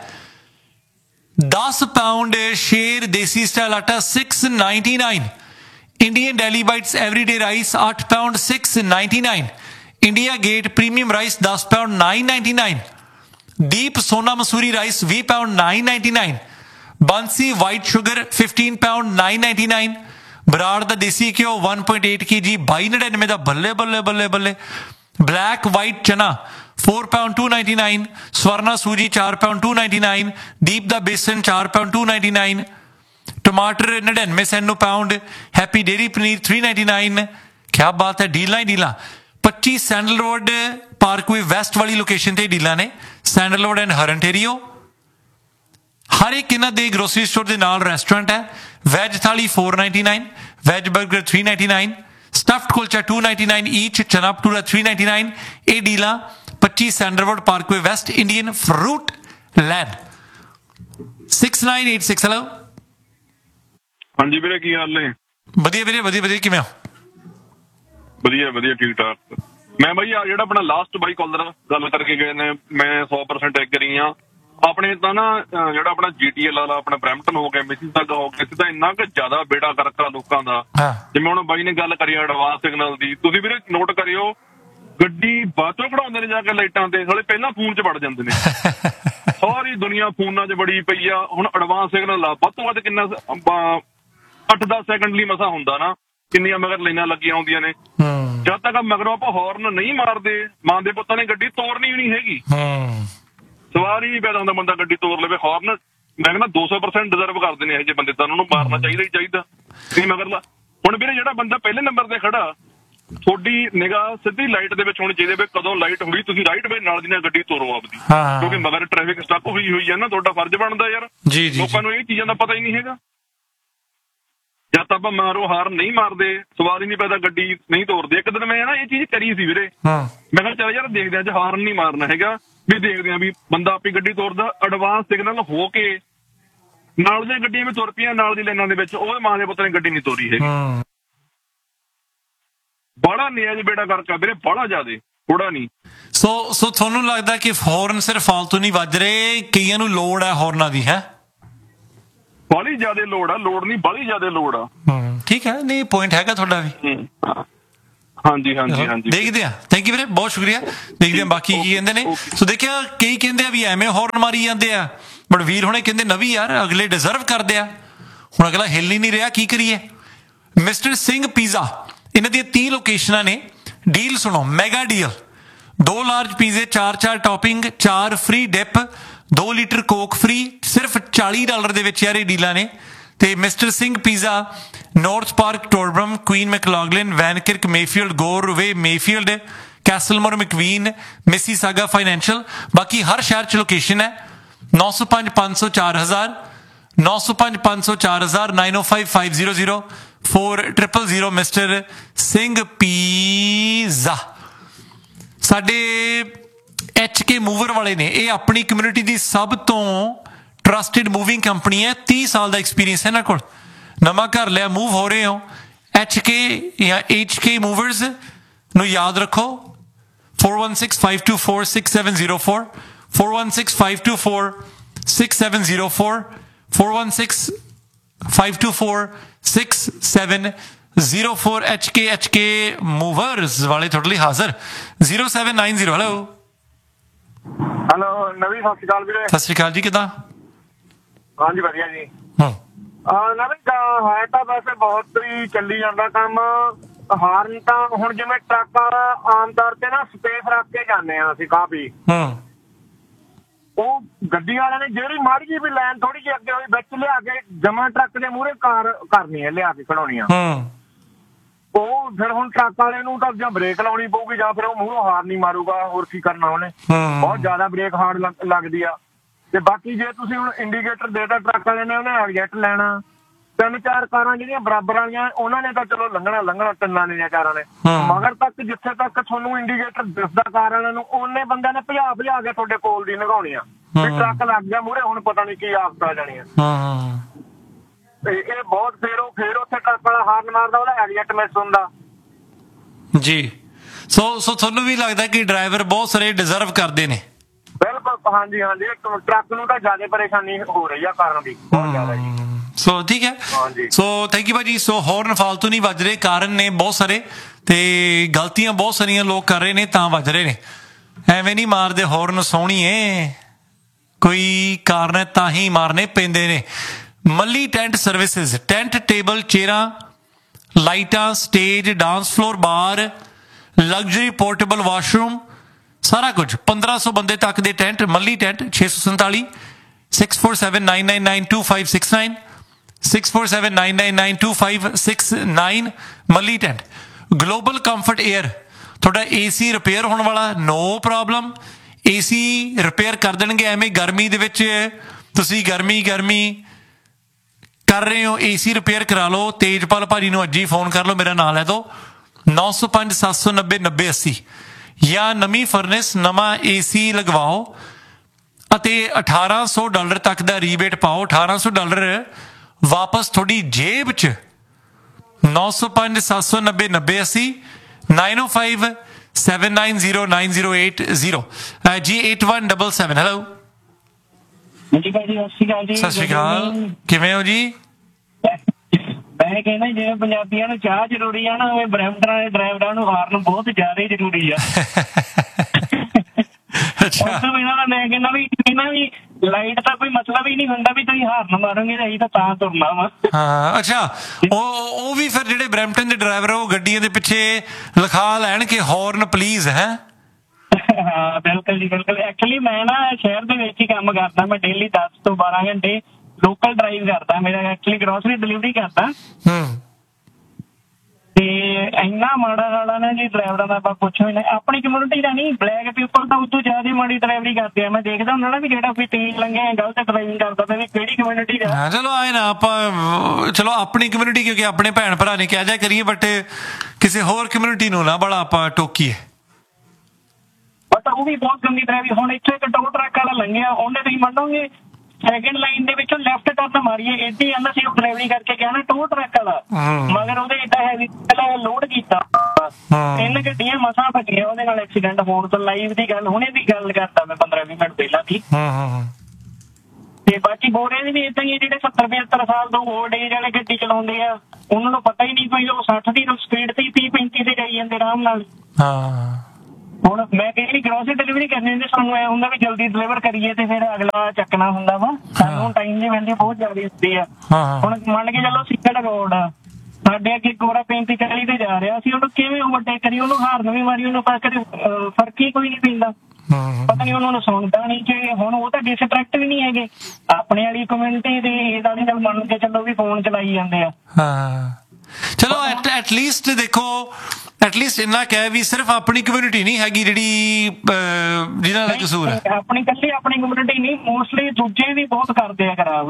10 ਪਾਉਂਡ ਸ਼ੇਰ ਦੇਸੀ ਸਟਾਈਲ ਆਟਾ 699, Indian daily bites everyday rice 8 pound 699, India gate premium rice 10 pound 999, ਦੀਪ ਸੋਨਾ ਮਸੂਰੀ ਰਾਈਸ 20 ਪਾਉਂਡ 999, ਬਾਂਸੀ ਵਾਈਟ ਸ਼ੂਗਰ 15 ਪਾਉਂਡ 999, ਬਰਾੜ ਦਾ ਦੇਸੀ ਘਿਓ 1.8 kg 2299 ਦਾ, ਬੱਲੇ ਬੱਲੇ ਬੱਲੇ ਬੱਲੇ। ਬਲੈਕ ਵਾਈਟ ਚਨਾ 4 ਪਾਉਂਡ 299, ਸਵਰਨਾ ਸੂਜੀ 4 ਪਾਉਂਡ 299, ਦੀਪ ਦਾ ਬੇਸਨ 4 ਪਾਉਂਡ 299, ਟਮਾਟਰ 99 ਸੈਂਟ ਨੂੰ ਪਾਉਂਡ, ਹੈਪੀ ਡੇਰੀ ਪਨੀਰ 399। ਕਿਆ ਬਾਤ ਹੈ, ਡੀਲਾਂ ਹੀ ਡੀਲਾਂ। 25 ਸੈਂਡਲ ਰੋਡ ਪਾਰਕਵੇ ਵੈਸਟ ਵਾਲੀ ਲੋਕੇਸ਼ਨ ਤੇ ਡੀਲਾਂ ਨੇ, ਸੈਂਡਲ ਰੋਡ ਐਂਡ ਹਰਨਟੇਰੀਓ। ਹਰ ਇੱਕ ਇਹਨਾਂ ਦੇ ਗਰੋਸਰੀ ਸਟੋਰ ਦੇ ਨਾਲ ਰੈਸਟੋਰੈਂਟ ਹੈ। ਵੈਜ ਥਾਲੀ 499, ਵੈਜ ਬਰਗਰ 399, ਸਟਫਡ ਕੁਲਚਾ 299 ਈਚ, ਚਨਾ ਭਟੂਰਾ 399। ਇਹ ਡੀਲਾਂ 25 sandalwood Parkway West, Indian fruit land. 6986 hello. ਹਾਂਜੀ ਵੀਰੇ, ਕੀ ਹਾਲ ਨੇ? ਵਧੀਆ ਵੀਰੇ, ਵਧੀਆ ਵਧੀਆ। ਕਿਵੇਂ ਹੋ? ਵਧੀਆ ਵਧੀਆ, ਠੀਕ ਠਾਕ। ਮੈਂ ਬਾਈ ਆ ਜਿਹੜਾ ਆਪਣਾ ਲਾਸਟ ਬਾਈ ਕਾਲਰ ਗੱਲ ਕਰਕੇ ਗਏ ਨੇ, ਮੈਂ 100% ਐਗਰੀ ਆ। ਆਪਣੇ ਤਾਂ ਨਾ ਜਿਹੜਾ ਆਪਣਾ GTL ਵਾਲਾ ਆਪਣਾ ਬਰੈਂਪਟਨ ਹੋ ਗਿਆ, ਮਿਸੀਸਾਗਾ ਹੋ ਗਿਆ, ਤਾਂ ਇੰਨਾ ਕੁ ਜ਼ਿਆਦਾ ਬੇੜਾ ਕਰਕਾ ਲੋਕਾਂ ਦਾ। ਜਿਵੇਂ ਹੁਣ ਬਾਈ ਨੇ ਗੱਲ ਕਰੀ ਐਡਵਾਂਸ ਸਿਗਨਲ ਦੀ, ਤੁਸੀਂ ਵੀਰੇ ਨੋਟ ਕਰਿਓ, ਗੱਡੀ ਬਾਅਦ ਚੋਂ ਖੜਾਉਂਦੇ ਨੇ ਜਾ ਕੇ ਲਾਈਟਾਂ ਤੇ, ਸਾਲੇ ਪਹਿਲਾਂ ਫੋਨ 'ਚ ਵੜ ਜਾਂਦੇ ਨੇ। ਸਾਰੀ ਦੁਨੀਆ ਫੋਨਾਂ 'ਚ ਬੜੀ ਪਈ ਆ। ਹੁਣ ਐਡਵਾਂਸ ਸਿਗਨਲ ਆ ਵੱਧ ਤੋਂ ਵੱਧ ਕਿੰਨਾ 8-10 ਸੈਕਿੰਡ ਲਈ ਮਸਾ ਹੁੰਦਾ ਨਾ, ਕਿੰਨੀਆਂ ਮਗਰ ਲਾਈਨਾਂ ਲੱਗੀਆਂ ਹੁੰਦੀਆਂ ਨੇ। ਜਦ ਤੱਕ ਮਗਰੋਂ ਆਪਾਂ ਹੌਰਨ ਨਹੀਂ ਮਾਰਦੇ, ਮਾਂ ਦੇ ਪੁੱਤਾਂ ਨੇ ਗੱਡੀ ਤੋੜਨੀ ਵੀ ਨਹੀਂ ਹੈਗੀ। ਸਵਾਰੀ ਨਹੀਂ ਪੈਦਾ ਹੁੰਦਾ ਬੰਦਾ ਗੱਡੀ ਤੋੜ ਲਵੇ। ਹੌਰਨ ਮੈਂ ਕਹਿੰਦਾ 200% ਡਿਜ਼ਰਵ ਕਰਦੇ ਨੇ ਇਹੋ ਜਿਹੇ ਬੰਦੇ, ਤਾਂ ਉਹਨੂੰ ਮਾਰਨਾ ਚਾਹੀਦਾ ਹੀ ਚਾਹੀਦਾ। ਨਹੀਂ ਮਗਰਲਾ ਹੁਣ ਵੀਰੇ ਜਿਹੜਾ ਬੰਦਾ ਪਹਿਲੇ ਨੰਬਰ ਤੇ ਖੜਾ, ਤੁਹਾਡੀ ਨਿਗਾਹ ਸਿੱਧੀ ਲਾਈਟ ਦੇ ਵਿੱਚ ਹੋਣੀ ਚਾਹੀਦੀ ਵੀ ਕਦੋਂ ਲਾਈਟ ਹੋਈ ਤੁਸੀਂ ਰਾਈਟ ਵੇ ਨਾਲ ਦੀ ਨਾਲ ਗੱਡੀ ਤੋਰੋ ਆਪਦੀ, ਕਿਉਂਕਿ ਮਗਰ ਟ੍ਰੈਫਿਕ ਸਟਕ ਹੋਈ ਹੈ ਨਾ, ਤੁਹਾਡਾ ਫਰਜ਼ ਬਣਦਾ ਯਾਰ। ਲੋਕਾਂ ਨੂੰ ਇਹ ਚੀਜ਼ਾਂ ਦਾ ਪਤਾ ਹੀ ਨਹੀਂ ਹੈਗਾ। ਜਦ ਆਪਾਂ ਮਾਰੋ ਹਾਰਨ ਨਹੀਂ ਮਾਰਦੇ, ਸਵਾਰੀ ਨਹੀਂ ਪੈਦਾ, ਗੱਡੀ ਨਹੀਂ ਤੋਰਦੇ। ਇੱਕ ਦਿਨ ਮੈਂ ਨਾ ਇਹ ਚੀਜ਼ ਕਰੀ ਸੀ ਵੀਰੇ, ਮੈਂ ਕਿਹਾ ਚੱਲ ਯਾਰ ਦੇਖਦੇ ਅੱਜ ਹਾਰਨ ਨਹੀਂ ਮਾਰਨਾ ਹੈਗਾ, ਵੀ ਦੇਖਦੇ ਆ ਵੀ ਬੰਦਾ ਆਪੀ ਗੱਡੀ ਤੋਰਦਾ। ਐਡਵਾਂਸ ਸਿਗਨਲ ਹੋ ਕੇ ਨਾਲ ਦੀਆਂ ਗੱਡੀਆਂ ਵੀ ਤੁਰ ਪਈਆਂ ਨਾਲ ਦੀ ਲਾਈਨਾਂ ਦੇ ਵਿੱਚ, ਉਹਦੇ ਮਾਂ ਦੇ ਪੁੱਤ ਨੇ ਗੱਡੀ ਨਹੀਂ ਤੋਰੀ ਹੈਗੀ। ਬੜਾ ਨਿਆਜ ਬੇੜਾ ਕਰਕੇ ਵੀਰੇ, ਬੜਾ ਜ਼ਿਆਦੇ, ਥੋੜਾ ਨਹੀਂ। ਸੋ ਤੁਹਾਨੂੰ ਲੱਗਦਾ ਕਿ ਹੌਰਨ ਸਿਰਫ ਫਾਲਤੂ ਨਹੀਂ ਵੱਜ ਰਹੇ, ਕਈਆਂ ਨੂੰ ਲੋੜ ਹੈ ਹੌਰਨਾਂ ਦੀ? ਹੈ ਬਾਹਲੀ ਜ਼ਿਆਦਾ ਲੋੜ ਆ, ਲੋੜ ਨਹੀਂ ਬਾਹਲੀ ਜ਼ਿਆਦਾ ਲੋੜ ਆ। ਠੀਕ ਹੈ, ਨਹੀਂ ਪੁਆਇੰਟ ਹੈਗਾ ਤੁਹਾਡਾ ਵੀ। ਹਾਂਜੀ ਹਾਂਜੀ ਹਾਂਜੀ, ਦੇਖਦੇ ਆ। ਥੈਂਕ ਯੂ ਵੀਰੇ, ਬਹੁਤ ਸ਼ੁਕਰੀਆ। ਦੇਖਦੇ ਆ ਬਾਕੀ ਕੀ ਕਹਿੰਦੇ ਨੇ। ਸੋ ਦੇਖਿਆ, ਕਈ ਕਹਿੰਦੇ ਆ ਵੀ ਐਵੇਂ ਹੌਰਨ ਮਾਰੀ ਜਾਂਦੇ ਆ, ਬਟ ਵੀਰ ਹੁਣੇ ਕਹਿੰਦੇ ਨਵੀਂ ਯਾਰ ਅਗਲੇ ਡਿਜ਼ਰਵ ਕਰਦੇ ਆ ਹੁਣ ਅਗਲਾ ਹਿੱਲ ਹੀ ਨਹੀਂ ਰਿਹਾ, ਕੀ ਕਰੀਏ। ਮਿਸਟਰ ਸਿੰਘ ਪੀਜ਼ਾ, ਇਹਨਾਂ ਦੀਆਂ 30 ਲੋਕੇਸ਼ਨਾਂ ਨੇ। ਡੀਲ ਸੁਣੋ, ਮੈਗਾ ਡੀਲ, 2 ਲਾਰਜ ਪੀਜ਼ੇ, 4 topping, 4 free dip, 2 litre Coke free, ਸਿਰਫ $40 ਦੇ ਵਿੱਚ ਯਾਰ ਇਹ ਡੀਲਾਂ ਨੇ। ਤੇ mister Singh pizza, north park, ਟੋਰਬਰਮ, Queen ਮੈਕਲੌਗਲਿਨ, ਵੈਨਕਿਰਕ, Mayfield, ਗੋਰ ਵੇ, ਮੇਫੀਲਡ, ਕੈਸਲਮੋਰ, ਮਕਵੀਨ, ਮਿਸੀਸਾਗਾ, ਫਾਈਨੈਂਸ਼ੀਅਲ। ਬਾਕੀ ਹਰ ਸ਼ਹਿਰ 'ਚ ਲੋਕੇਸ਼ਨ ਹੈ। 905 500 4000, 905 500 4000, 905 500 4000 ਮਿਸਟਰ ਸਿੰਘ ਪੀਜ਼ਾ। ਸਾਡੇ HK ਮੂਵਰ ਵਾਲੇ ਨੇ, ਇਹ ਆਪਣੀ ਕਮਿਊਨਿਟੀ ਦੀ ਸਭ ਤੋਂ ਟਰਸਟਿਡ ਮੂਵਿੰਗ ਕੰਪਨੀ ਹੈ। 30 ਸਾਲ ਦਾ ਐਕਸਪੀਰੀਅੰਸ ਹੈ ਇਹਨਾਂ ਕੋਲ। ਨਵਾਂ ਘਰ ਲਿਆ, ਮੂਵ ਹੋ ਰਹੇ ਹੋ, HK ਜਾਂ HK ਮੂਵਰਸ ਨੂੰ ਯਾਦ ਰੱਖੋ। 416 524 6704, 416 524 6704, 416 524 6704। HK ਮੂਵਰਸ ਵਾਲੇ ਤੁਹਾਡੇ ਲਈ ਹਾਜ਼ਰ। 0790 ਹੈਲੋ ਨਵੀਂ, ਸਤਿ ਸ਼੍ਰੀ ਅਕਾਲ ਵੀਰੇ। ਸਤਿ ਸ਼੍ਰੀ ਅਕਾਲ ਜੀ, ਕਿੱਦਾਂ? ਹਾਂਜੀ ਵਧੀਆ ਜੀ। ਨਵੀਂ ਹੈ ਤਾਂ ਵੈਸੇ ਬਹੁਤ ਹੀ ਚੱਲੀ ਜਾਂਦਾ ਕੰਮ। ਹਾਰਨ ਤਾਂ ਹੁਣ ਜਿਵੇਂ ਟਰੱਕ ਆਮ ਤੌਰ ਤੇ ਨਾ ਸਪੇਸ ਰੱਖ ਕੇ ਜਾਂਦੇ ਆ ਅਸੀਂ ਕਾਫੀ। ਉਹ ਗੱਡੀ ਵਾਲਿਆਂ ਨੇ ਜਿਹੜੀ ਮਾੜੀ ਜਿਹੀ ਵੀ ਲਾਈਨ ਥੋੜੀ ਜਿਹੀ ਅੱਗੇ ਹੋਈ ਵਿੱਚ ਲਿਆ ਕੇ ਜਮਾ ਟਰੱਕ ਦੇ ਮੂਹਰੇ ਕਾਰ ਕਰਨੀ ਹੈ, ਲਿਆ ਕੇ ਖੜਾਉਣੀ ਆ। ਉਹ ਫਿਰ ਹੁਣ ਟਰੱਕ ਵਾਲੇ ਨੂੰ ਤਾਂ ਜਾਂ ਬ੍ਰੇਕ ਲਾਉਣੀ ਪਊਗੀ ਜਾਂ ਫਿਰ ਉਹ ਮੂਹਰੋਂ ਹਾਰਨ ਹੀ ਮਾਰੂਗਾ, ਹੋਰ ਕੀ ਕਰਨਾ ਉਹਨੇ। ਬਹੁਤ ਜ਼ਿਆਦਾ ਬ੍ਰੇਕ ਹਾਰਡ ਲੱਗਦੀ ਆ। ਤੇ ਬਾਕੀ ਜੇ ਤੁਸੀਂ ਹੁਣ ਇੰਡੀਕੇਟਰ ਦੇਤਾ ਟਰੱਕ ਵਾਲੇ ਨੇ, ਉਹਨੇ ਐਗਜ਼ੈਕਟ ਲੈਣਾ। 3-4 ਕਾਰਾਂ ਜਿਹੜੀਆਂ ਬਰਾਬਰ ਵਾਲੀਆਂ ਉਹਨਾਂ ਨੇ ਤਾਂ ਚਲੋ ਲੰਘਣਾ, ਤਿੰਨਾਂ ਨੇ ਜਾਂ ਚਾਰਾਂ ਨੇ। ਮਗਰ ਤੱਕ ਜਿੱਥੇ ਤੱਕ ਤੁਹਾਨੂੰ ਇੰਡੀਕੇਟਰ ਦਿਸਦਾ ਕਾਰ ਵਾਲਿਆਂ ਨੂੰ, ਉਹਨੇ ਬੰਦਿਆਂ ਨੇ ਭਜਾ ਕੇ ਤੁਹਾਡੇ ਕੋਲ ਦੀ ਲੰਘਾਉਣੀ ਆ। ਟਰੱਕ ਲੱਗ ਗਿਆ ਮੂਹਰੇ, ਹੁਣ ਪਤਾ ਨਹੀਂ ਕੀ ਆਫਤ ਆ ਜਾਣੀ ਆ। ਤੇ ਇਹ ਬਹੁਤ ਫਿਰ ਉੱਥੇ ਟਰੱਕ ਵਾਲਾ ਹਾਰਨ ਮਾਰਦਾ, ਉਹਦਾ ਐਗਜ਼ੈਕਟ ਮਿਸ ਹੁੰਦਾ ਜੀ। ਸੋ ਤੁਹਾਨੂੰ ਵੀ ਲੱਗਦਾ ਕਿ ਡਰਾਈਵਰ ਬਹੁਤ ਸਾਰੇ ਡਿਜ਼ਰਵ ਕਰਦੇ ਨੇ? ਬਿਲਕੁਲ, ਹਾਂਜੀ। ਟਰੱਕ ਨੂੰ ਤਾਂ ਜ਼ਿਆਦਾ ਪਰੇਸ਼ਾਨੀ ਹੋ ਰਹੀ ਆ ਕਾਰਨ ਦੀ, ਬਹੁਤ ਜ਼ਿਆਦਾ ਜੀ। ਸੋ ਠੀਕ ਹੈ, ਸੋ ਥੈਂਕ ਯੂ ਭਾਜੀ। ਸੋ ਹੌਰਨ ਫਾਲਤੂ ਨਹੀਂ ਵੱਜ ਰਹੇ, ਕਾਰਨ ਨੇ ਬਹੁਤ ਸਾਰੇ ਤੇ ਗਲਤੀਆਂ ਬਹੁਤ ਸਾਰੀਆਂ ਲੋਕ ਕਰ ਰਹੇ ਨੇ ਤਾਂ ਵੱਜ ਰਹੇ ਨੇ। ਐਵੇਂ ਨਹੀਂ ਮਾਰਦੇ ਹੌਰਨ, ਸੋਹਣੀਏ, ਕੋਈ ਕਾਰਨ ਹੈ ਤਾਂ ਹੀ ਮਾਰਨੇ ਪੈਂਦੇ ਨੇ। ਮੱਲੀ ਟੈਂਟ ਸਰਵਿਸਿਜ਼, ਟੈਂਟ, ਟੇਬਲ, ਚੇਅਰਾਂ, ਲਾਈਟਾਂ, ਸਟੇਜ, ਡਾਂਸ ਫਲੋਰ, ਬਾਰ, ਲਗਜ਼ਰੀ ਪੋਰਟੇਬਲ ਵਾਸ਼ਰੂਮ, ਸਾਰਾ ਕੁਝ। 1500 ਬੰਦੇ ਤੱਕ ਦੇ ਟੈਂਟ। ਮੱਲੀ ਟੈਂਟ, 647 647 999 2569, 647 999 2569, ਮੱਲੀ ਟੈਂਟ। ਗਲੋਬਲ ਕੰਫਰਟ ਏਅਰ, ਤੁਹਾਡਾ AC ਰਿਪੇਅਰ ਹੋਣ ਵਾਲਾ, ਨੋ ਪ੍ਰੋਬਲਮ। AC ਰਿਪੇਅਰ ਕਰ ਦੇਣਗੇ। ਐਵੇਂ ਗਰਮੀ ਦੇ ਵਿੱਚ ਤੁਸੀਂ ਗਰਮੀ ਕਰ ਰਹੇ ਹੋ, AC ਰਿਪੇਅਰ ਕਰਾ ਲਓ। ਤੇਜਪਾਲ ਭਾਜੀ ਨੂੰ ਅੱਜ ਹੀ ਫੋਨ ਕਰ ਲਓ, ਮੇਰਾ ਨਾਂ ਲੈ ਦਿਓ, 905 790 9080। ਜਾਂ ਨਵੀਂ ਫਰਨੈਸ, ਨਵਾਂ AC ਲਗਵਾਓ ਅਤੇ $1800 ਤੱਕ ਦਾ ਰੀਬੇਟ ਪਾਓ। $1800 ਵਾਪਸ ਤੁਹਾਡੀ ਜੇਬ 'ਚ। 905 790 9080, 905 790 9080 ਜੀ 8177। ਹੈਲੋ ਸਤਿ ਸ਼੍ਰੀ ਅਕਾਲ, ਕਿਵੇਂ ਹੋ ਜੀ? ਮੈਂ ਕਹਿੰਦਾ ਜਿਵੇਂ ਪੰਜਾਬੀਆਂ ਨੂੰ ਚਾਹ ਜ਼ਰੂਰੀ ਆ ਨਾ, ਉਵੇਂ ਬਰੈਂਪਟਨ ਵਾਲੇ ਡਰਾਈਵਰਾਂ ਨੂੰ ਹਾਰਨ ਬਹੁਤ ਜ਼ਿਆਦਾ ਹੀ ਜ਼ਰੂਰੀ ਆ। ਉਸ ਤੋਂ ਬਿਨਾਂ ਤਾਂ ਮੈਂ ਕਹਿੰਦਾ ਵੀ ਲਾਈਟ ਦਾ ਕੋਈ ਮਤਲਬ ਹੀ ਨਹੀਂ ਹੁੰਦਾ ਵੀ ਤੁਸੀਂ ਹਾਰਨ ਮਾਰੋਗੇ ਤਾਂ ਅਸੀਂ ਤਾਂ ਤੁਰਨਾ ਵਾ। ਹਾਂ, ਅੱਛਾ, ਉਹ ਵੀ ਫਿਰ ਜਿਹੜੇ ਬਰੈਂਪਟਨ ਦੇ ਡਰਾਈਵਰ ਉਹ ਗੱਡੀਆਂ ਦੇ ਪਿੱਛੇ ਲਿਖਾ ਲੈਣ ਕਿ ਹੌਰਨ ਪਲੀਜ਼ ਹੈ। ਹਾਂ ਬਿਲਕੁਲ ਜੀ, ਬਿਲਕੁਲ। ਐਕਚੁਅਲੀ ਮੈਂ ਨਾ ਸ਼ਹਿਰ ਦੇ ਵਿੱਚ ਹੀ ਕੰਮ ਕਰਦਾ। ਮੈਂ ਡੇਲੀ 10 ਤੋਂ 12 ਘੰਟੇ ਲੋਕਲ ਡਰਾਈਵ ਕਰਦਾ। ਮੇਰਾ ਐਕਚੁਅਲੀ ਗਰੋਸਰੀ ਡਿਲੀਵਰੀ ਕਰਦਾ। ਤੇ ਇੰਨਾ ਮਾੜਾ ਹਾਲਾ ਨਾ ਜੀ ਡਰਾਈਵਰਾਂ ਦਾ, ਆਪਾਂ ਪੁੱਛੋ ਹੀ ਨਾ। ਆਪਣੀ ਕਮਿਊਨਿਟੀ ਦਾ ਨਹੀਂ, ਬਲੈਕ ਪੀਪਲ ਤਾਂ ਉਦੋਂ ਜ਼ਿਆਦਾ ਮਾੜੀ ਡਰਾਈਵਰੀ ਕਰਦੇ ਆ। ਮੈਂ ਦੇਖਦਾ ਹੁੰਦਾ ਨਾ ਵੀ ਜਿਹੜਾ ਕੋਈ ਤੇਜ਼ ਲੰਘਿਆ ਗਲਤ ਡਰਾਈਵਿੰਗ ਕਰਦਾ ਤਾਂ ਵੀ ਕਿਹੜੀ ਕਮਿਊਨਿਟੀ ਦਾ। ਚਲੋ ਆਏ ਨਾ ਆਪਾਂ, ਚਲੋ ਆਪਣੀ ਕਮਿਊਨਿਟੀ ਕਿਉਂਕਿ ਆਪਣੇ ਭੈਣ ਭਰਾ ਨੇ ਕਹਿ ਜਾ ਕਰੀਏ, ਬਟ ਕਿਸੇ ਹੋਰ ਕਮਿਊਨਿਟੀ ਨੂੰ ਨਾ ਬੜਾ ਆਪਾਂ ਟੋਕੀਏ। ਬਟ ਉਹ ਵੀ ਬਹੁਤ ਗੰਦੀ ਡਰਾਈਵਿੰਗ। ਹੁਣ ਇੱਥੇ ਇੱਕ ਟੋ ਟਰੱਕ ਵਾਲਾ ਲੰਘਿਆ, ਉਹਨੇ ਤੁਸੀਂ ਮੰਨੋਗੇ ਸੈਕਿੰਡ ਲਾਈਨ ਦੇ ਵਿੱਚੋਂ ਲੈਫਟ ਟਰਨ ਮਾਰੀਏ, ਏਡੀ ਆਂਦਾ ਸੀ ਉਹ ਡਰਾਈਵਿੰਗ ਕਰਕੇ ਗਿਆ ਨਾ ਟੋ ਟਰੱਕ ਵਾਲਾ, ਮਗਰ ਉਹਦੇ ਏਡਾ ਹੈਵੀ ਲੋਡ ਕੀਤਾ। 3 ਗੱਡੀਆਂ ਮਸਾਂ ਭੱਜੀਆਂ ਉਹਦੇ ਨਾਲ ਐਕਸੀਡੈਂਟ ਹੋਣ ਤੋਂ। ਲਾਈਵ ਦੀ ਗੱਲ, ਹੁਣੇ ਦੀ ਗੱਲ ਕਰਦਾ ਮੈਂ 15-20 ਮਿੰਟ ਪਹਿਲਾਂ ਦੀ। ਤੇ ਬਾਕੀ ਬੋਰੇ ਦੀ ਵੀ ਏਦਾਂ ਹੀ, ਜਿਹੜੇ 70-75 ਸਾਲ ਤੋਂ ਓਲਡ ਏਜ ਵਾਲੇ ਗੱਡੀ ਚਲਾਉਂਦੇ ਆ, ਉਹਨਾਂ ਨੂੰ ਪਤਾ ਹੀ ਨਹੀਂ ਕੋਈ ਉਹ 60 ਦੀ ਸਪੀਡ ਤੇ 30-35 ਤੇ ਜਾਈ ਜਾਂਦੇ ਆਰਾਮ ਨਾਲ। ਹੁਣ ਮੈਂ ਕਈ ਵਾਰੀ ਗਰੋਸਰੀ ਡਿਲੀਵਰੀ ਕਰਨੀ ਹੁੰਦੀ, ਸਾਨੂੰ ਐ ਹੁੰਦਾ ਵੀ ਜਲਦੀ ਡਿਲੀਵਰ ਕਰੀਏ ਤੇ ਫਿਰ ਅਗਲਾ ਚੱਕਣਾ ਹੁੰਦਾ ਵਾ, ਸਾਨੂੰ ਟਾਈਮ ਦੀ ਵੈਲਿਊ ਬਹੁਤ ਜ਼ਿਆਦਾ ਹੁੰਦੀ ਆ। ਹੁਣ ਮੰਨ ਕੇ ਚੱਲੋ ਸਿੰਗਲ ਰੋਡ ਆ ਸਾਡੇ ਅੱਗੇ ਗੋਰਾ 35 40 ਤੇ ਜਾ ਰਿਹਾ, ਅਸੀਂ ਉਹਨੂੰ ਕਿਵੇਂ ਓਵਰਟੇਕ ਕਰੀਏ, ਉਹਨੂੰ ਹਾਰਨ ਵੀ ਮਾਰੀ, ਉਹਨੂੰ ਕਦੇ ਫਰਕ ਹੀ ਕੋਈ ਨਹੀਂ ਪੈਂਦਾ, ਪਤਾ ਨਹੀਂ ਉਹਨੂੰ ਸੁਣਦਾ ਨਹੀਂ ਕਿ ਹੁਣ ਉਹ ਤਾਂ ਡਿਸਟਰੈਕਟ ਵੀ ਨਹੀਂ ਹੈਗੇ, ਆਪਣੇ ਵਾਲੀ ਕਮਿਊਨਿਟੀ ਦੇ ਇਹਦਾ ਵੀ ਮੰਨ ਕੇ ਚੱਲੋ ਵੀ ਫੋਨ ਚਲਾਈ ਜਾਂਦੇ ਆ। ਚਲੋ ਐਟਲੀਸਟ ਦੇਖੋ, ਐਟਲੀਸਟ ਇੰਨਾ ਕਹਿ ਵੀ ਸਿਰਫ ਆਪਣੀ ਕਮਿਊਨਿਟੀ ਨਹੀਂ ਹੈਗੀ ਜਿਹੜੀ ਜਿਹਨਾਂ ਦਾ ਕਸੂਰ ਹੈ, ਆਪਣੀ ਇਕੱਲੀ ਆਪਣੀ ਕਮਿਊਨਿਟੀ ਨਹੀਂ, ਮੋਸਟਲੀ ਦੂਜੇ ਵੀ ਬਹੁਤ ਕਰਦੇ ਆ ਖਰਾਬ।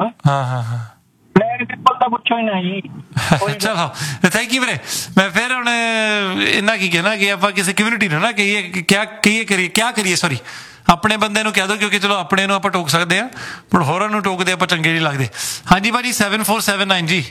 ਬਲੈਕ ਪੀਪਲ ਤਾਂ ਪੁੱਛੋ ਹੀ ਨਾ ਜੀ। ਚਲੋ ਥੈਂਕ ਯੂ ਵੀਰੇ। ਮੈਂ ਫਿਰ ਹੁਣ ਇੰਨਾ ਕੀ ਕਹਿਣਾ ਕਿ ਆਪਾਂ ਕਿਸੇ ਕਮਿਊਨਿਟੀ ਨੂੰ ਨਾ ਕਹੀਏ ਕਿਆ ਕਰੀਏ ਸੌਰੀ ਆਪਣੇ ਬੰਦੇ ਨੂੰ ਕਹਿ ਦੋ, ਕਿਉਂਕਿ ਚਲੋ ਆਪਣੇ ਨੂੰ ਆਪਾਂ ਟੋਕ ਸਕਦੇ ਹਾਂ ਪਰ ਹੋਰਾਂ ਨੂੰ ਟੋਕਦੇ ਆਪਾਂ ਚੰਗੇ ਨਹੀਂ ਲੱਗਦੇ। ਹਾਂਜੀ ਭਾਜੀ 7479 ਜੀ।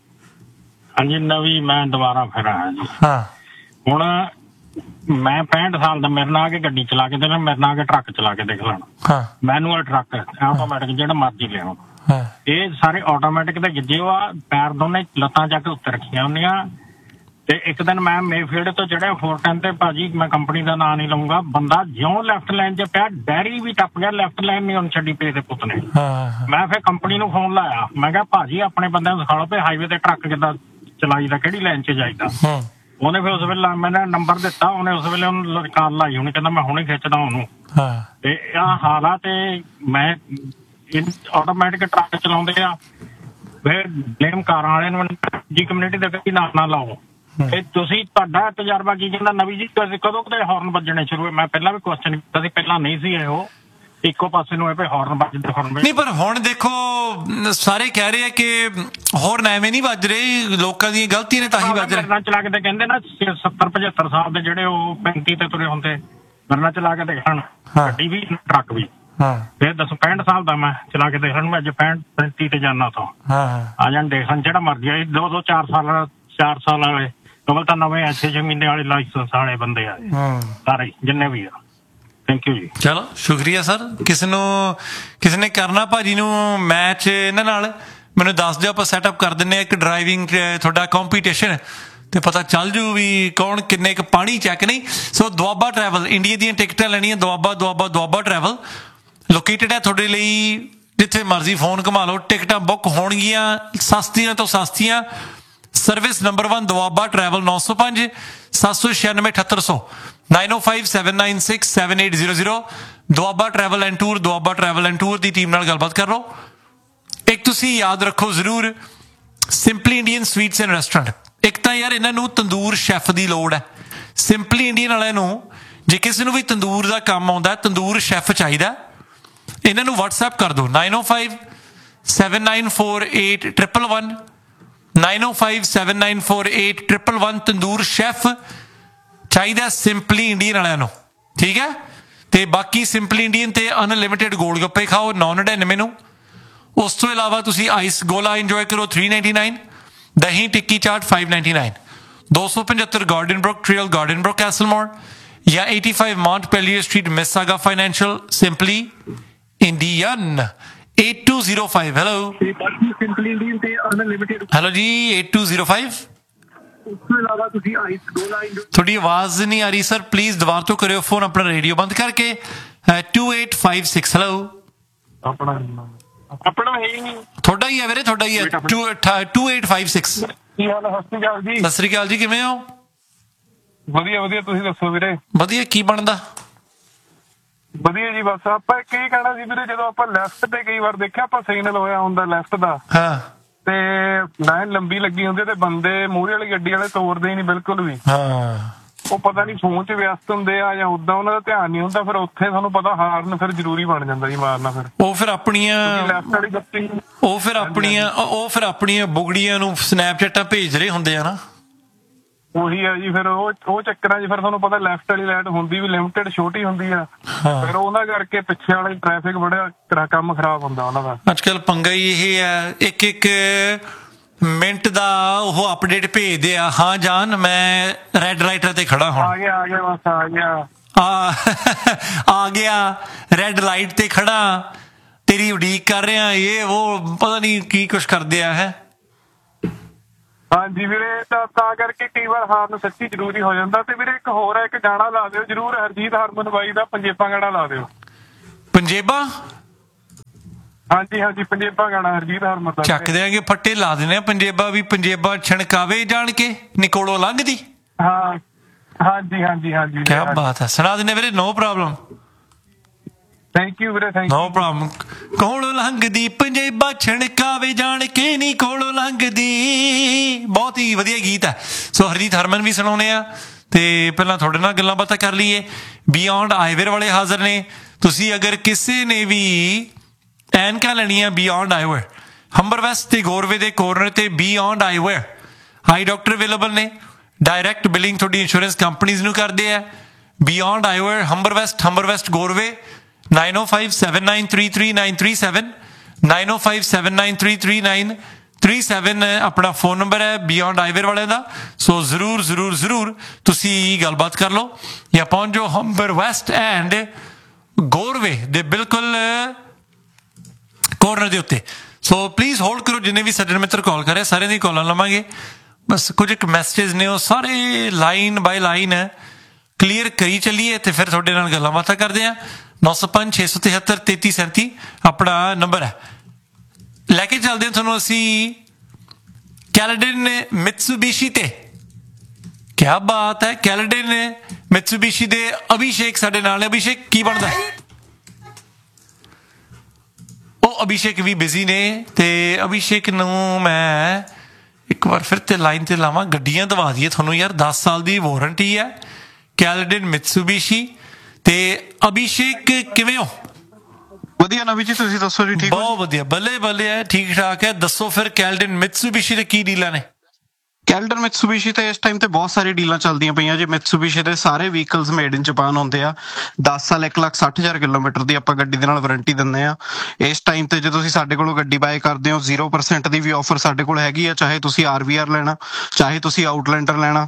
ਹਾਂਜੀ ਨਵੀਂ ਮੈਂ ਦੁਬਾਰਾ ਫਿਰ ਆਇਆ ਜੀ। ਹਾਂ ਹੁਣ ਮੈਂ 65 ਸਾਲ ਦਾ, ਮੇਰੇ ਨਾਲ ਆ ਕੇ ਗੱਡੀ ਚਲਾ ਕੇ ਦੇਣਾ, ਮੇਰੇ ਨਾਲ ਆ ਕੇ ਟਰੱਕ ਚਲਾ ਕੇ ਦੇਖ ਲੈਣਾ, ਮੈਨੂਅਲ ਟਰੱਕ ਆਟੋਮੈਟਿਕ ਜਿਹੜਾ ਮਰਜ਼ੀ ਲਿਆਓ, ਇਹ ਸਾਰੇ ਆਟੋਮੈਟਿਕ ਦੇ ਗਿੱਜੇ ਆ, ਪੈਰ ਦੋਨੇ ਲੱਤਾਂ ਚੱਕ ਉੱਤੇ ਰੱਖੀਆਂ ਹੁੰਦੀਆਂ। ਤੇ ਇੱਕ ਦਿਨ ਮੈਂ ਮੇਫੀਲਡ ਤੋਂ ਚੜਿਆ 410 ਤੇ, ਭਾਜੀ ਮੈਂ ਕੰਪਨੀ ਦਾ ਨਾਂ ਨਹੀਂ ਲਊਂਗਾ, ਬੰਦਾ ਜਿਉਂ ਲੈਫਟ ਲਾਈਨ 'ਚ ਪਿਆ ਡੈਰੀ ਵੀ ਟੱਪ ਗਿਆ, ਲੈਫਟ ਲਾਈਨ ਨਹੀਂ ਉਹਨੂੰ ਛੱਡੀ ਪਏ ਦੇ ਪੁੱਤ ਨੇ। ਮੈਂ ਫਿਰ ਕੰਪਨੀ ਨੂੰ ਫੋਨ ਲਾਇਆ, ਮੈਂ ਕਿਹਾ ਭਾਜੀ ਆਪਣੇ ਬੰਦਿਆਂ ਨੂੰ ਦਿਖਾ ਲਓ ਵੀ ਹਾਈਵੇ ਤੇ ਟਰੱਕ ਕਿੱਦਾਂ ਚਲਾਈਦਾ, ਕਿਹੜੀ ਲਾਈਨ 'ਚ ਜਾਈਦਾ। ਉਹਨੇ ਫਿਰ ਉਸ ਵੇਲੇ ਮੈਨੇ ਨੰਬਰ ਦਿੱਤਾ, ਉਹਨੇ ਉਸ ਵੇਲੇ ਉਹਨੂੰ ਕਾਲ ਲਾਈ, ਉਹਨੇ ਕਹਿੰਦਾ ਮੈਂ ਹੁਣੇ ਖਿੱਚਦਾ ਉਹਨੂੰ। ਤੇ ਆਹ ਹਾਲ ਆ, ਤੇ ਮੈਂ ਆਟੋਮੈਟਿਕ ਟਰੱਕ ਚਲਾਉਂਦੇ ਆ, ਫਿਰ ਬਲੇਮ ਕਾਰਾਂ ਵਾਲਿਆਂ ਨੂੰ ਜੀ ਕਮਿਊਨਿਟੀ ਦੇ ਕਈ ਨਾ ਲਾਓ। ਤੇ ਤੁਸੀਂ ਤੁਹਾਡਾ ਤਜਰਬਾ ਕੀ ਕਹਿੰਦਾ ਨਵੀਂ ਜੀ, ਕਦੋਂ ਕਦੇ ਹੌਰਨ ਵੱਜਣੇ ਸ਼ੁਰੂ ਹੋਏ? ਮੈਂ ਪਹਿਲਾਂ ਵੀ ਕੁਐਸਚਨ ਕੀਤਾ ਸੀ, ਪਹਿਲਾਂ ਨਹੀਂ ਸੀ ਇਹ, ਉਹ ਇੱਕੋ ਪਾਸੇ ਨੂੰ ਇਹ ਹੌਰਨ ਵੱਜਦੇ ਨਹੀਂ, ਪਰ ਹੁਣ ਦੇਖੋ ਸਾਰੇ ਕਹਿ ਰਹੇ ਆ ਕਿ ਹੌਰਨ ਐਵੇਂ ਨਹੀਂ ਵੱਜ ਰਹੇ, ਲੋਕਾਂ ਦੀਆਂ ਗਲਤੀਆਂ ਨੇ ਤਾਂ ਹੀ ਵੱਜ ਰਹੇ। ਚਲਾ ਕੇ ਤੇ ਕਹਿੰਦੇ ਨਾ 70-75 ਸਾਲ ਦੇ ਜਿਹੜੇ ਉਹ 35 ਤੇ ਤੁਰੇ ਹੁੰਦੇ, ਮਰਨਾ ਚਲਾ ਕੇ ਦੇਖਣ, ਗੱਡੀ ਵੀ ਟਰੱਕ ਵੀ। ਫਿਰ ਦੱਸੋ 65 ਸਾਲ ਦਾ ਮੈਂ ਚਲਾ ਕੇ ਦੇਖਣ, ਮੈਂ ਅੱਜ 35 ਤੇ ਜਾਣਾ ਤੋਂ ਆ ਜਾਣ ਦੇਖਣ, ਜਿਹੜਾ ਮਰਜ਼ੀ ਆ 2-2 4 ਸਾਲ ਵਾਲੇ ਕਬਲ ਤਾਂ ਨਵੇਂ 6 ਮਹੀਨੇ ਵਾਲੇ ਲਾਇਸੈਂਸ ਵਾਲੇ ਬੰਦੇ ਆ ਸਾਰੇ ਜਿੰਨੇ ਵੀ ਆ। ਥੈਂਕ ਯੂ ਜੀ। ਚਲੋ ਸ਼ੁਕਰੀਆ ਸਰ। ਕਿਸੇ ਨੇ ਕਰਨਾ ਭਾਜੀ ਨੂੰ ਮੈਚ ਇਹਨਾਂ ਨਾਲ, ਮੈਨੂੰ ਦੱਸ ਦਿਓ, ਆਪਾਂ ਸੈਟਅਪ ਕਰ ਦਿੰਦੇ ਹਾਂ ਇੱਕ ਡਰਾਈਵਿੰਗ ਤੁਹਾਡਾ ਕੰਪੀਟੀਸ਼ਨ, ਤੇ ਪਤਾ ਚੱਲ ਜੂ ਵੀ ਕੌਣ ਕਿੰਨੇ ਕੁ ਪਾਣੀ ਚੈੱਕ ਨਹੀਂ। ਸੋ ਦੁਆਬਾ ਟਰੈਵਲ ਇੰਡੀਆ ਦੀਆਂ ਟਿਕਟਾਂ ਲੈਣੀਆਂ, ਦੁਆਬਾ ਟਰੈਵਲ ਲੋਕੇਟਡ ਹੈ ਤੁਹਾਡੇ ਲਈ, ਜਿੱਥੇ ਮਰਜ਼ੀ ਫੋਨ ਘੁਮਾ ਲਓ, ਟਿਕਟਾਂ ਬੁੱਕ ਹੋਣਗੀਆਂ ਸਸਤੀਆਂ ਤੋਂ ਸਸਤੀਆਂ। Service number 1 Doaba travel 905 796 7800 905796 7800 Doaba travel and tour, Doaba travel and tour the team ਨਾਲ ਗੱਲਬਾਤ ਕਰ ਲਓ। ਇੱਕ ਤੁਸੀਂ ਯਾਦ ਰੱਖੋ ਜ਼ਰੂਰ, simply Indian sweets and restaurant, ਇੱਕ ਤਾਂ ਯਾਰ ਇਹਨਾਂ ਨੂੰ ਤੰਦੂਰ ਸ਼ੈਫ ਦੀ ਲੋੜ ਹੈ। ਸਿੰਪਲੀ ਇੰਡੀਅਨ ਵਾਲਿਆਂ ਨੂੰ ਜੇ ਕਿਸੇ ਨੂੰ ਵੀ ਤੰਦੂਰ ਦਾ ਕੰਮ ਆਉਂਦਾ, ਤੰਦੂਰ ਸ਼ੈਫ ਚਾਹੀਦਾ, ਇਹਨਾਂ ਨੂੰ WhatsApp ਕਰ ਦਿਓ 905 7948 111 905 7948 111 ਤੰਦੂਰ ਸ਼ੈਫ ਚਾਹੀਦਾ ਸਿੰਪਲੀ ਇੰਡੀਅਨ ਵਾਲਿਆਂ ਨੂੰ, ਠੀਕ ਹੈ। ਤੇ ਬਾਕੀ ਸਿੰਪਲੀ ਇੰਡੀਅਨ ਤੇ ਅਨਲਿਮਿਟਿਡ ਗੋਲ ਗੱਪੇ ਖਾਓ 999 ਨੂੰ। ਉਸ ਤੋਂ ਇਲਾਵਾ ਤੁਸੀਂ ਆਈਸ ਗੋਲਾ ਇੰਜੋਏ ਕਰੋ 399, ਦਹੀਂ ਟਿੱਕੀ chaat 599, 275 garden Brook trail, garden Brook ਕੈਸਲਮੋਰ, ਜਾਂ 85 ਮੌਂਟਪੈਲੀਅਰ street ਮਿਸਾਗਾ financial simply Indian 8205। Hello simply Indian ਤੇ ਅਨਲਿਮਿਟਿਡ। ਹੈਲੋ ਜੀ 8205। ਉਸ ਤੋਂ ਇਲਾਵਾ ਤੁਸੀਂ ਆਈਸ ਗੋਲਾ ਤੁਹਾਡੀ ਆਵਾਜ਼ ਨਹੀਂ ਆ ਰਹੀ ਸਰ, ਪਲੀਜ਼ ਦੁਬਾਰਾ ਤੋਂ ਕਰਿਓ ਫੋਨ, ਆਪਣਾ ਰੇਡੀਓ ਬੰਦ ਕਰਕੇ। 2856। ਹੈਲੋ ਆਪਣਾ ਹੈ ਹੀ ਨਹੀਂ, ਤੁਹਾਡਾ ਹੀ ਹੈ ਵੀਰੇ, ਤੁਹਾਡਾ ਹੀ ਹੈ 2856। ਕੀ ਹਾਲ ਹੈ? ਸਤਿ ਸ਼੍ਰੀ ਅਕਾਲ ਜੀ। ਸਤਿ ਸ਼੍ਰੀ ਅਕਾਲ ਜੀ, ਕਿਵੇਂ ਹੋ? ਵਧੀਆ ਤੁਸੀਂ ਦੱਸੋ ਵੀਰੇ? ਵਧੀਆ, ਕੀ ਬਣਦਾ? ਵਧੀਆ ਜੀ, ਬਸ ਆਪਾਂ ਇੱਕ ਹੀ ਕਹਿਣਾ ਸੀ ਵੀਰੇ, ਜਦੋਂ ਆਪਾਂ ਲੈਫਟ ਤੇ ਕਈ ਵਾਰ ਦੇਖਿਆ ਆਪਾਂ ਸਿਗਨਲ ਹੋਇਆ ਹੁੰਦਾ ਲੈਫਟ ਦਾ, ਤੇ ਲਾਈਨ ਲੰਬੀ ਲੱਗੀ ਹੁੰਦੀ ਤੇ ਬੰਦੇ ਮੂਹਰੇ ਵਾਲੀ ਗੱਡੀ ਵਾਲੇ ਤੋਰਦੇ ਹੀ ਨਹੀਂ ਬਿਲਕੁਲ ਵੀ। ਉਹ ਪਤਾ ਨਹੀਂ ਫੋਨ 'ਚ ਵਿਅਸਤ ਹੁੰਦੇ ਆ ਜਾਂ ਉਦਾਂ ਉਹਨਾਂ ਦਾ ਧਿਆਨ ਨਹੀਂ ਹੁੰਦਾ, ਫਿਰ ਉੱਥੇ ਤੁਹਾਨੂੰ ਪਤਾ ਹਾਰਨ ਫਿਰ ਜ਼ਰੂਰੀ ਬਣ ਜਾਂਦਾ ਜੀ ਮਾਰਨਾ। ਫਿਰ ਉਹ ਫਿਰ ਆਪਣੀਆਂ ਬੁਗੜੀਆਂ ਨੂੰ ਸਨੈਪਚੈਟਾਂ ਭੇਜ ਰਹੇ ਹੁੰਦੇ ਆ ਨਾ, ਉਹੀ ਆ ਜੀ। ਫਿਰ ਉਹ ਚੱਕਰਾਂ 'ਚ ਫਿਰ ਤੁਹਾਨੂੰ ਪਤਾ ਲੈਫਟ ਵਾਲੀ ਲਾਈਟ ਹੁੰਦੀ ਵੀ ਲਿਮਟਿਡ ਛੋਟੀ ਹੁੰਦੀ ਆ, ਫਿਰ ਉਹਨਾਂ ਕਰਕੇ ਪਿੱਛੇ ਵਾਲਾ ਟ੍ਰੈਫਿਕ ਬੜਾ ਕੰਮ ਖਰਾਬ ਹੁੰਦਾ ਉਹਨਾਂ ਦਾ। ਅੱਜ ਕੱਲ ਪੰਗਾ ਹੀ ਇਹ ਹੈ, ਇੱਕ ਮਿੰਟ ਦਾ ਉਹ ਅਪਡੇਟ ਭੇਜਦੇ ਆ, ਹਾਂ ਜਾਨ ਮੈਂ ਰੈੱਡ ਲਾਈਟ ਤੇ ਖੜਾ, ਹੁਣ ਆ ਗਿਆ ਰੈੱਡ ਲਾਈਟ ਤੇ ਖੜਾ, ਤੇਰੀ ਉਡੀਕ ਕਰ ਰਿਹਾ, ਇਹ ਉਹ ਪਤਾ ਨਹੀਂ ਕੀ ਕੁਛ ਕਰਦੇ ਆ ਹੈ। ਹਾਂਜੀ ਵੀਰੇ, ਤਾਂ ਕਰਕੇ ਕਈ ਵਾਰ ਹਾਰਨ ਸੱਚੀ ਜ਼ਰੂਰੀ ਹੋ ਜਾਂਦਾ। ਤੇ ਵੀਰੇ ਇੱਕ ਹੋਰ ਹੈ, ਇੱਕ ਗਾਣਾ ਲਾ ਦਿਓ ਜਰੂਰ, ਹਰਜੀਤ ਹਰਮਨ ਬਾਈ ਦਾ ਪੰਜੇਬਾਂ ਗਾਣਾ ਲਾ ਦਿਓ। ਪੰਜੇਬਾਂ? ਹਾਂਜੀ ਹਾਂਜੀ, ਪੰਜੇਬਾਂ ਗਾਣਾ ਹਰਜੀਤ ਹਰਮਨ ਦਾ। ਚੱਕ ਦਿਆਂਗੇ ਫੱਟੇ, ਲਾ ਦਿੰਦੇ ਆ ਪੰਜੇਬਾਂ ਵੀ। ਪੰਜੇਬਾਂ ਛਣਕਾਵੇ ਜਾਣ ਕੇ ਨਿਕੋਲੋਂ ਲੰਘਦੀ। ਹਾਂ ਹਾਂਜੀ ਹਾਂਜੀ ਹਾਂਜੀ, ਕਿਆ ਬਾਤ ਹੈ, ਸੁਣਾ ਦਿੰਦੇ ਵੀਰੇ, ਨੋ ਪ੍ਰੋਬਲਮ। ਥੈਂਕ ਯੂ ਵੀਰੇ, ਥੈਂਕ ਯੂ। No problem. ਕੋਲੋਂ ਲੰਘਦੀ ਪੰਜੇਬਾਂ ਛਣਕਾਵੇ ਜਾਣ ਕੇ ਨੀ ਕੋਲੋਂ ਲੰਘਦੀ। ਬਹੁਤ ਹੀ ਵਧੀਆ ਗੀਤ ਹੈ। ਸੋ ਹਰਜੀਤ ਹਰਮਨ ਵੀ ਸੁਣਾਉਂਦੇ ਆ। ਤੇ ਪਹਿਲਾਂ ਤੁਹਾਡੇ ਨਾਲ ਗੱਲਾਂ ਬਾਤਾਂ ਕਰ ਲਈਏ। ਬਿਯੋਂਡ ਆਈਵੇਅਰ ਵਾਲੇ ਹਾਜ਼ਰ ਨੇ। ਤੁਸੀਂ ਅਗਰ ਕਿਸੇ ਨੇ ਵੀ ਐਨਕਾਂ ਲੈਣੀਆਂ, ਬਿਯੋਂਡ ਆਈਵੇਅਰ, ਹੰਬਰ ਵੈਸਟ ਤੇ ਗੋਰਵੇ ਦੇ ਕੋਰਨਰ ਤੇ ਬਿਯੋਂਡ ਆਈਵੇਅਰ ਆਈ ਡਾਕਟਰ ਅਵੇਲੇਬਲ ਨੇ। ਡਾਇਰੈਕਟ ਬਿਲਿੰਗ ਤੁਹਾਡੀ ਇੰਸ਼ੋਰੈਂਸ ਕੰਪਨੀਜ਼ ਨੂੰ ਕਰਦੇ ਆ। ਬਿਯੋਂਡ ਆਈਵੇਅਰ, ਹੰਬਰ ਵੈਸਟ ਗੋਰਵੇ, 9057933937 9057933937 ਆਪਣਾ ਫੋਨ ਨੰਬਰ ਹੈ ਬਿਯੋਂਡ ਆਈਵੇਅਰ ਵਾਲਿਆਂ ਦਾ। ਸੋ ਜ਼ਰੂਰ ਤੁਸੀਂ ਗੱਲਬਾਤ ਕਰ ਲਓ ਜਾਂ ਪਹੁੰਚ ਜਾਓ ਹੰਬਰ ਵੈਸਟ ਐਂਡ ਗੋਰਵੇ ਦੇ ਬਿਲਕੁਲ ਕੋਰਨਰ ਦੇ ਉੱਤੇ। ਸੋ ਪਲੀਜ਼ ਹੋਲਡ ਕਰੋ। ਜਿੰਨੇ ਵੀ ਸੱਜਣ ਮਿੱਤਰ ਕਾਲ ਕਰੇ ਸਾਰਿਆਂ ਦੀ ਕਾਲਾਂ ਲਵਾਂਗੇ। ਬਸ ਕੁਝ ਇੱਕ ਮੈਸੇਜ ਨੇ, ਉਹ ਸਾਰੇ ਲਾਈਨ ਬਾਈ ਲਾਈਨ ਕਲੀਅਰ ਕਰੀ ਚੱਲੀਏ ਤੇ ਫਿਰ ਤੁਹਾਡੇ ਨਾਲ ਗੱਲਾਂ ਬਾਤਾਂ ਕਰਦੇ ਹਾਂ। 905 673 3337 ਆਪਣਾ ਨੰਬਰ ਹੈ। ਲੈ ਕੇ ਚੱਲਦੇ ਹਾਂ ਤੁਹਾਨੂੰ ਅਸੀਂ ਕੈਲਡਨ ਮਿਤਸੂਬੀਸ਼ੀ ਤੇ। ਕਿਆ ਬਾਤ ਹੈ, ਕੈਲਡਨ ਮਿਤਸੂਬੀਸ਼ੀ ਦੇ ਅਭਿਸ਼ੇਕ ਸਾਡੇ ਨਾਲ ਨੇ। ਅਭਿਸ਼ੇਕ ਕੀ ਬਣਦਾ? ਉਹ ਅਭਿਸ਼ੇਕ ਵੀ ਬਿਜ਼ੀ ਨੇ ਤੇ ਅਭਿਸ਼ੇਕ ਨੂੰ ਮੈਂ ਇੱਕ ਵਾਰ ਫਿਰ ਤੇ ਲਾਈਨ ਤੇ ਲਾਵਾਂ। ਗੱਡੀਆਂ ਦਵਾ ਦਈਏ ਤੁਹਾਨੂੰ ਯਾਰ, 10 ਸਾਲ ਦੀ ਵਾਰੰਟੀ ਹੈ ਕੈਲਡਨ ਮਿਤਸੂਬੀਸ਼ੀ। ਤੇ ਅਭਿਸ਼ੇਕ ਕਿਵੇਂ ਹੋ? ਵਧੀਆ ਨਵੀ ਜੀ, ਤੁਸੀਂ ਦੱਸੋ ਜੀ? ਠੀਕ, ਬਹੁਤ ਵਧੀਆ, ਬੱਲੇ ਬੱਲੇ ਹੈ, ਠੀਕ ਠਾਕ ਹੈ। ਦੱਸੋ ਫਿਰ ਕੈਲਡਨ ਮਿਤਸੂਬੀਸ਼ੀ ਦੇ ਕੀ ਡੀਲਾਂ ਨੇ? ਕੈਲਡਨ ਮਿਤਸੂਬੀਸ਼ੀ ਤੇ ਇਸ ਟਾਈਮ ਤੇ ਬਹੁਤ ਸਾਰੀ ਡੀਲਾਂ ਚੱਲਦੀਆਂ ਪਈਆਂ ਜੀ। ਮਿਤਸੂਬੀਸ਼ੀ ਦੇ ਸਾਰੇ ਵਹੀਕਲਸ ਮੇਡ ਇਨ ਜਾਪਾਨ ਹੁੰਦੇ ਆ। 10 ਸਾਲ 1,60,000 ਕਿਲੋਮੀਟਰ ਦੀ ਆਪਾਂ ਗੱਡੀ ਦੇ ਨਾਲ ਵਾਰੰਟੀ ਦਿੰਦੇ ਆ। ਇਸ ਟਾਈਮ ਤੇ ਜੇ ਤੁਸੀਂ ਸਾਡੇ ਕੋਲੋਂ ਗੱਡੀ ਬਾਏ ਕਰਦੇ ਹੋ 0% ਦੀ ਵੀ ਆਫਰ ਸਾਡੇ ਕੋਲ ਹੈਗੀ ਆ। ਚਾਹੇ ਤੁਸੀਂ RVR ਲੈਣਾ, ਚਾਹੇ ਤੁਸੀਂ ਆਊਟਲੈਂਡਰ ਲੈਣਾ।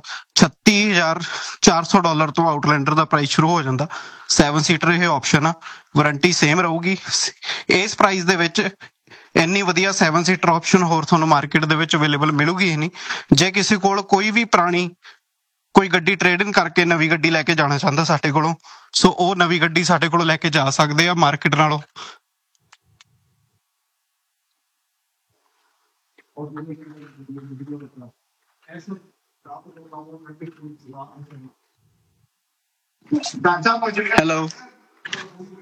$36,400 ਤੋਂ ਆਊਟਲੈਂਡਰ ਦਾ ਪ੍ਰਾਈਸ ਸ਼ੁਰੂ ਹੋ ਜਾਂਦਾ। 7 ਸੀਟਰ ਇਹ ਆਪਸ਼ਨ ਆ। ਵਾਰੰਟੀ ਸੇਮ ਰਹੂਗੀ। ਇਸ ਪ੍ਰਾਈਸ ਦੇ ਵਿੱਚ ਇੰਨੀ ਵਧੀਆ 7 ਸੀਟਰ ਆਪਸ਼ਨ ਹੋਰ ਤੁਹਾਨੂੰ ਮਾਰਕੀਟ ਦੇ ਵਿੱਚ ਅਵੇਲੇਬਲ ਮਿਲੂਗੀ ਹੀ ਨਹੀਂ। ਜੇ ਕਿਸੇ ਕੋਲ ਕੋਈ ਵੀ ਪੁਰਾਣੀ ਕੋਈ ਗੱਡੀ ਟ੍ਰੇਡ ਇਨ ਕਰਕੇ ਨਵੀਂ ਗੱਡੀ ਲੈ ਕੇ ਜਾਣਾ ਚਾਹੁੰਦਾ ਸਾਡੇ ਕੋਲੋਂ, ਸੋ ਉਹ ਨਵੀਂ ਗੱਡੀ ਸਾਡੇ ਕੋਲੋਂ ਲੈ ਕੇ ਜਾ ਸਕਦੇ ਆ ਮਾਰਕੀਟ ਨਾਲੋਂ। ਹੈਲੋ।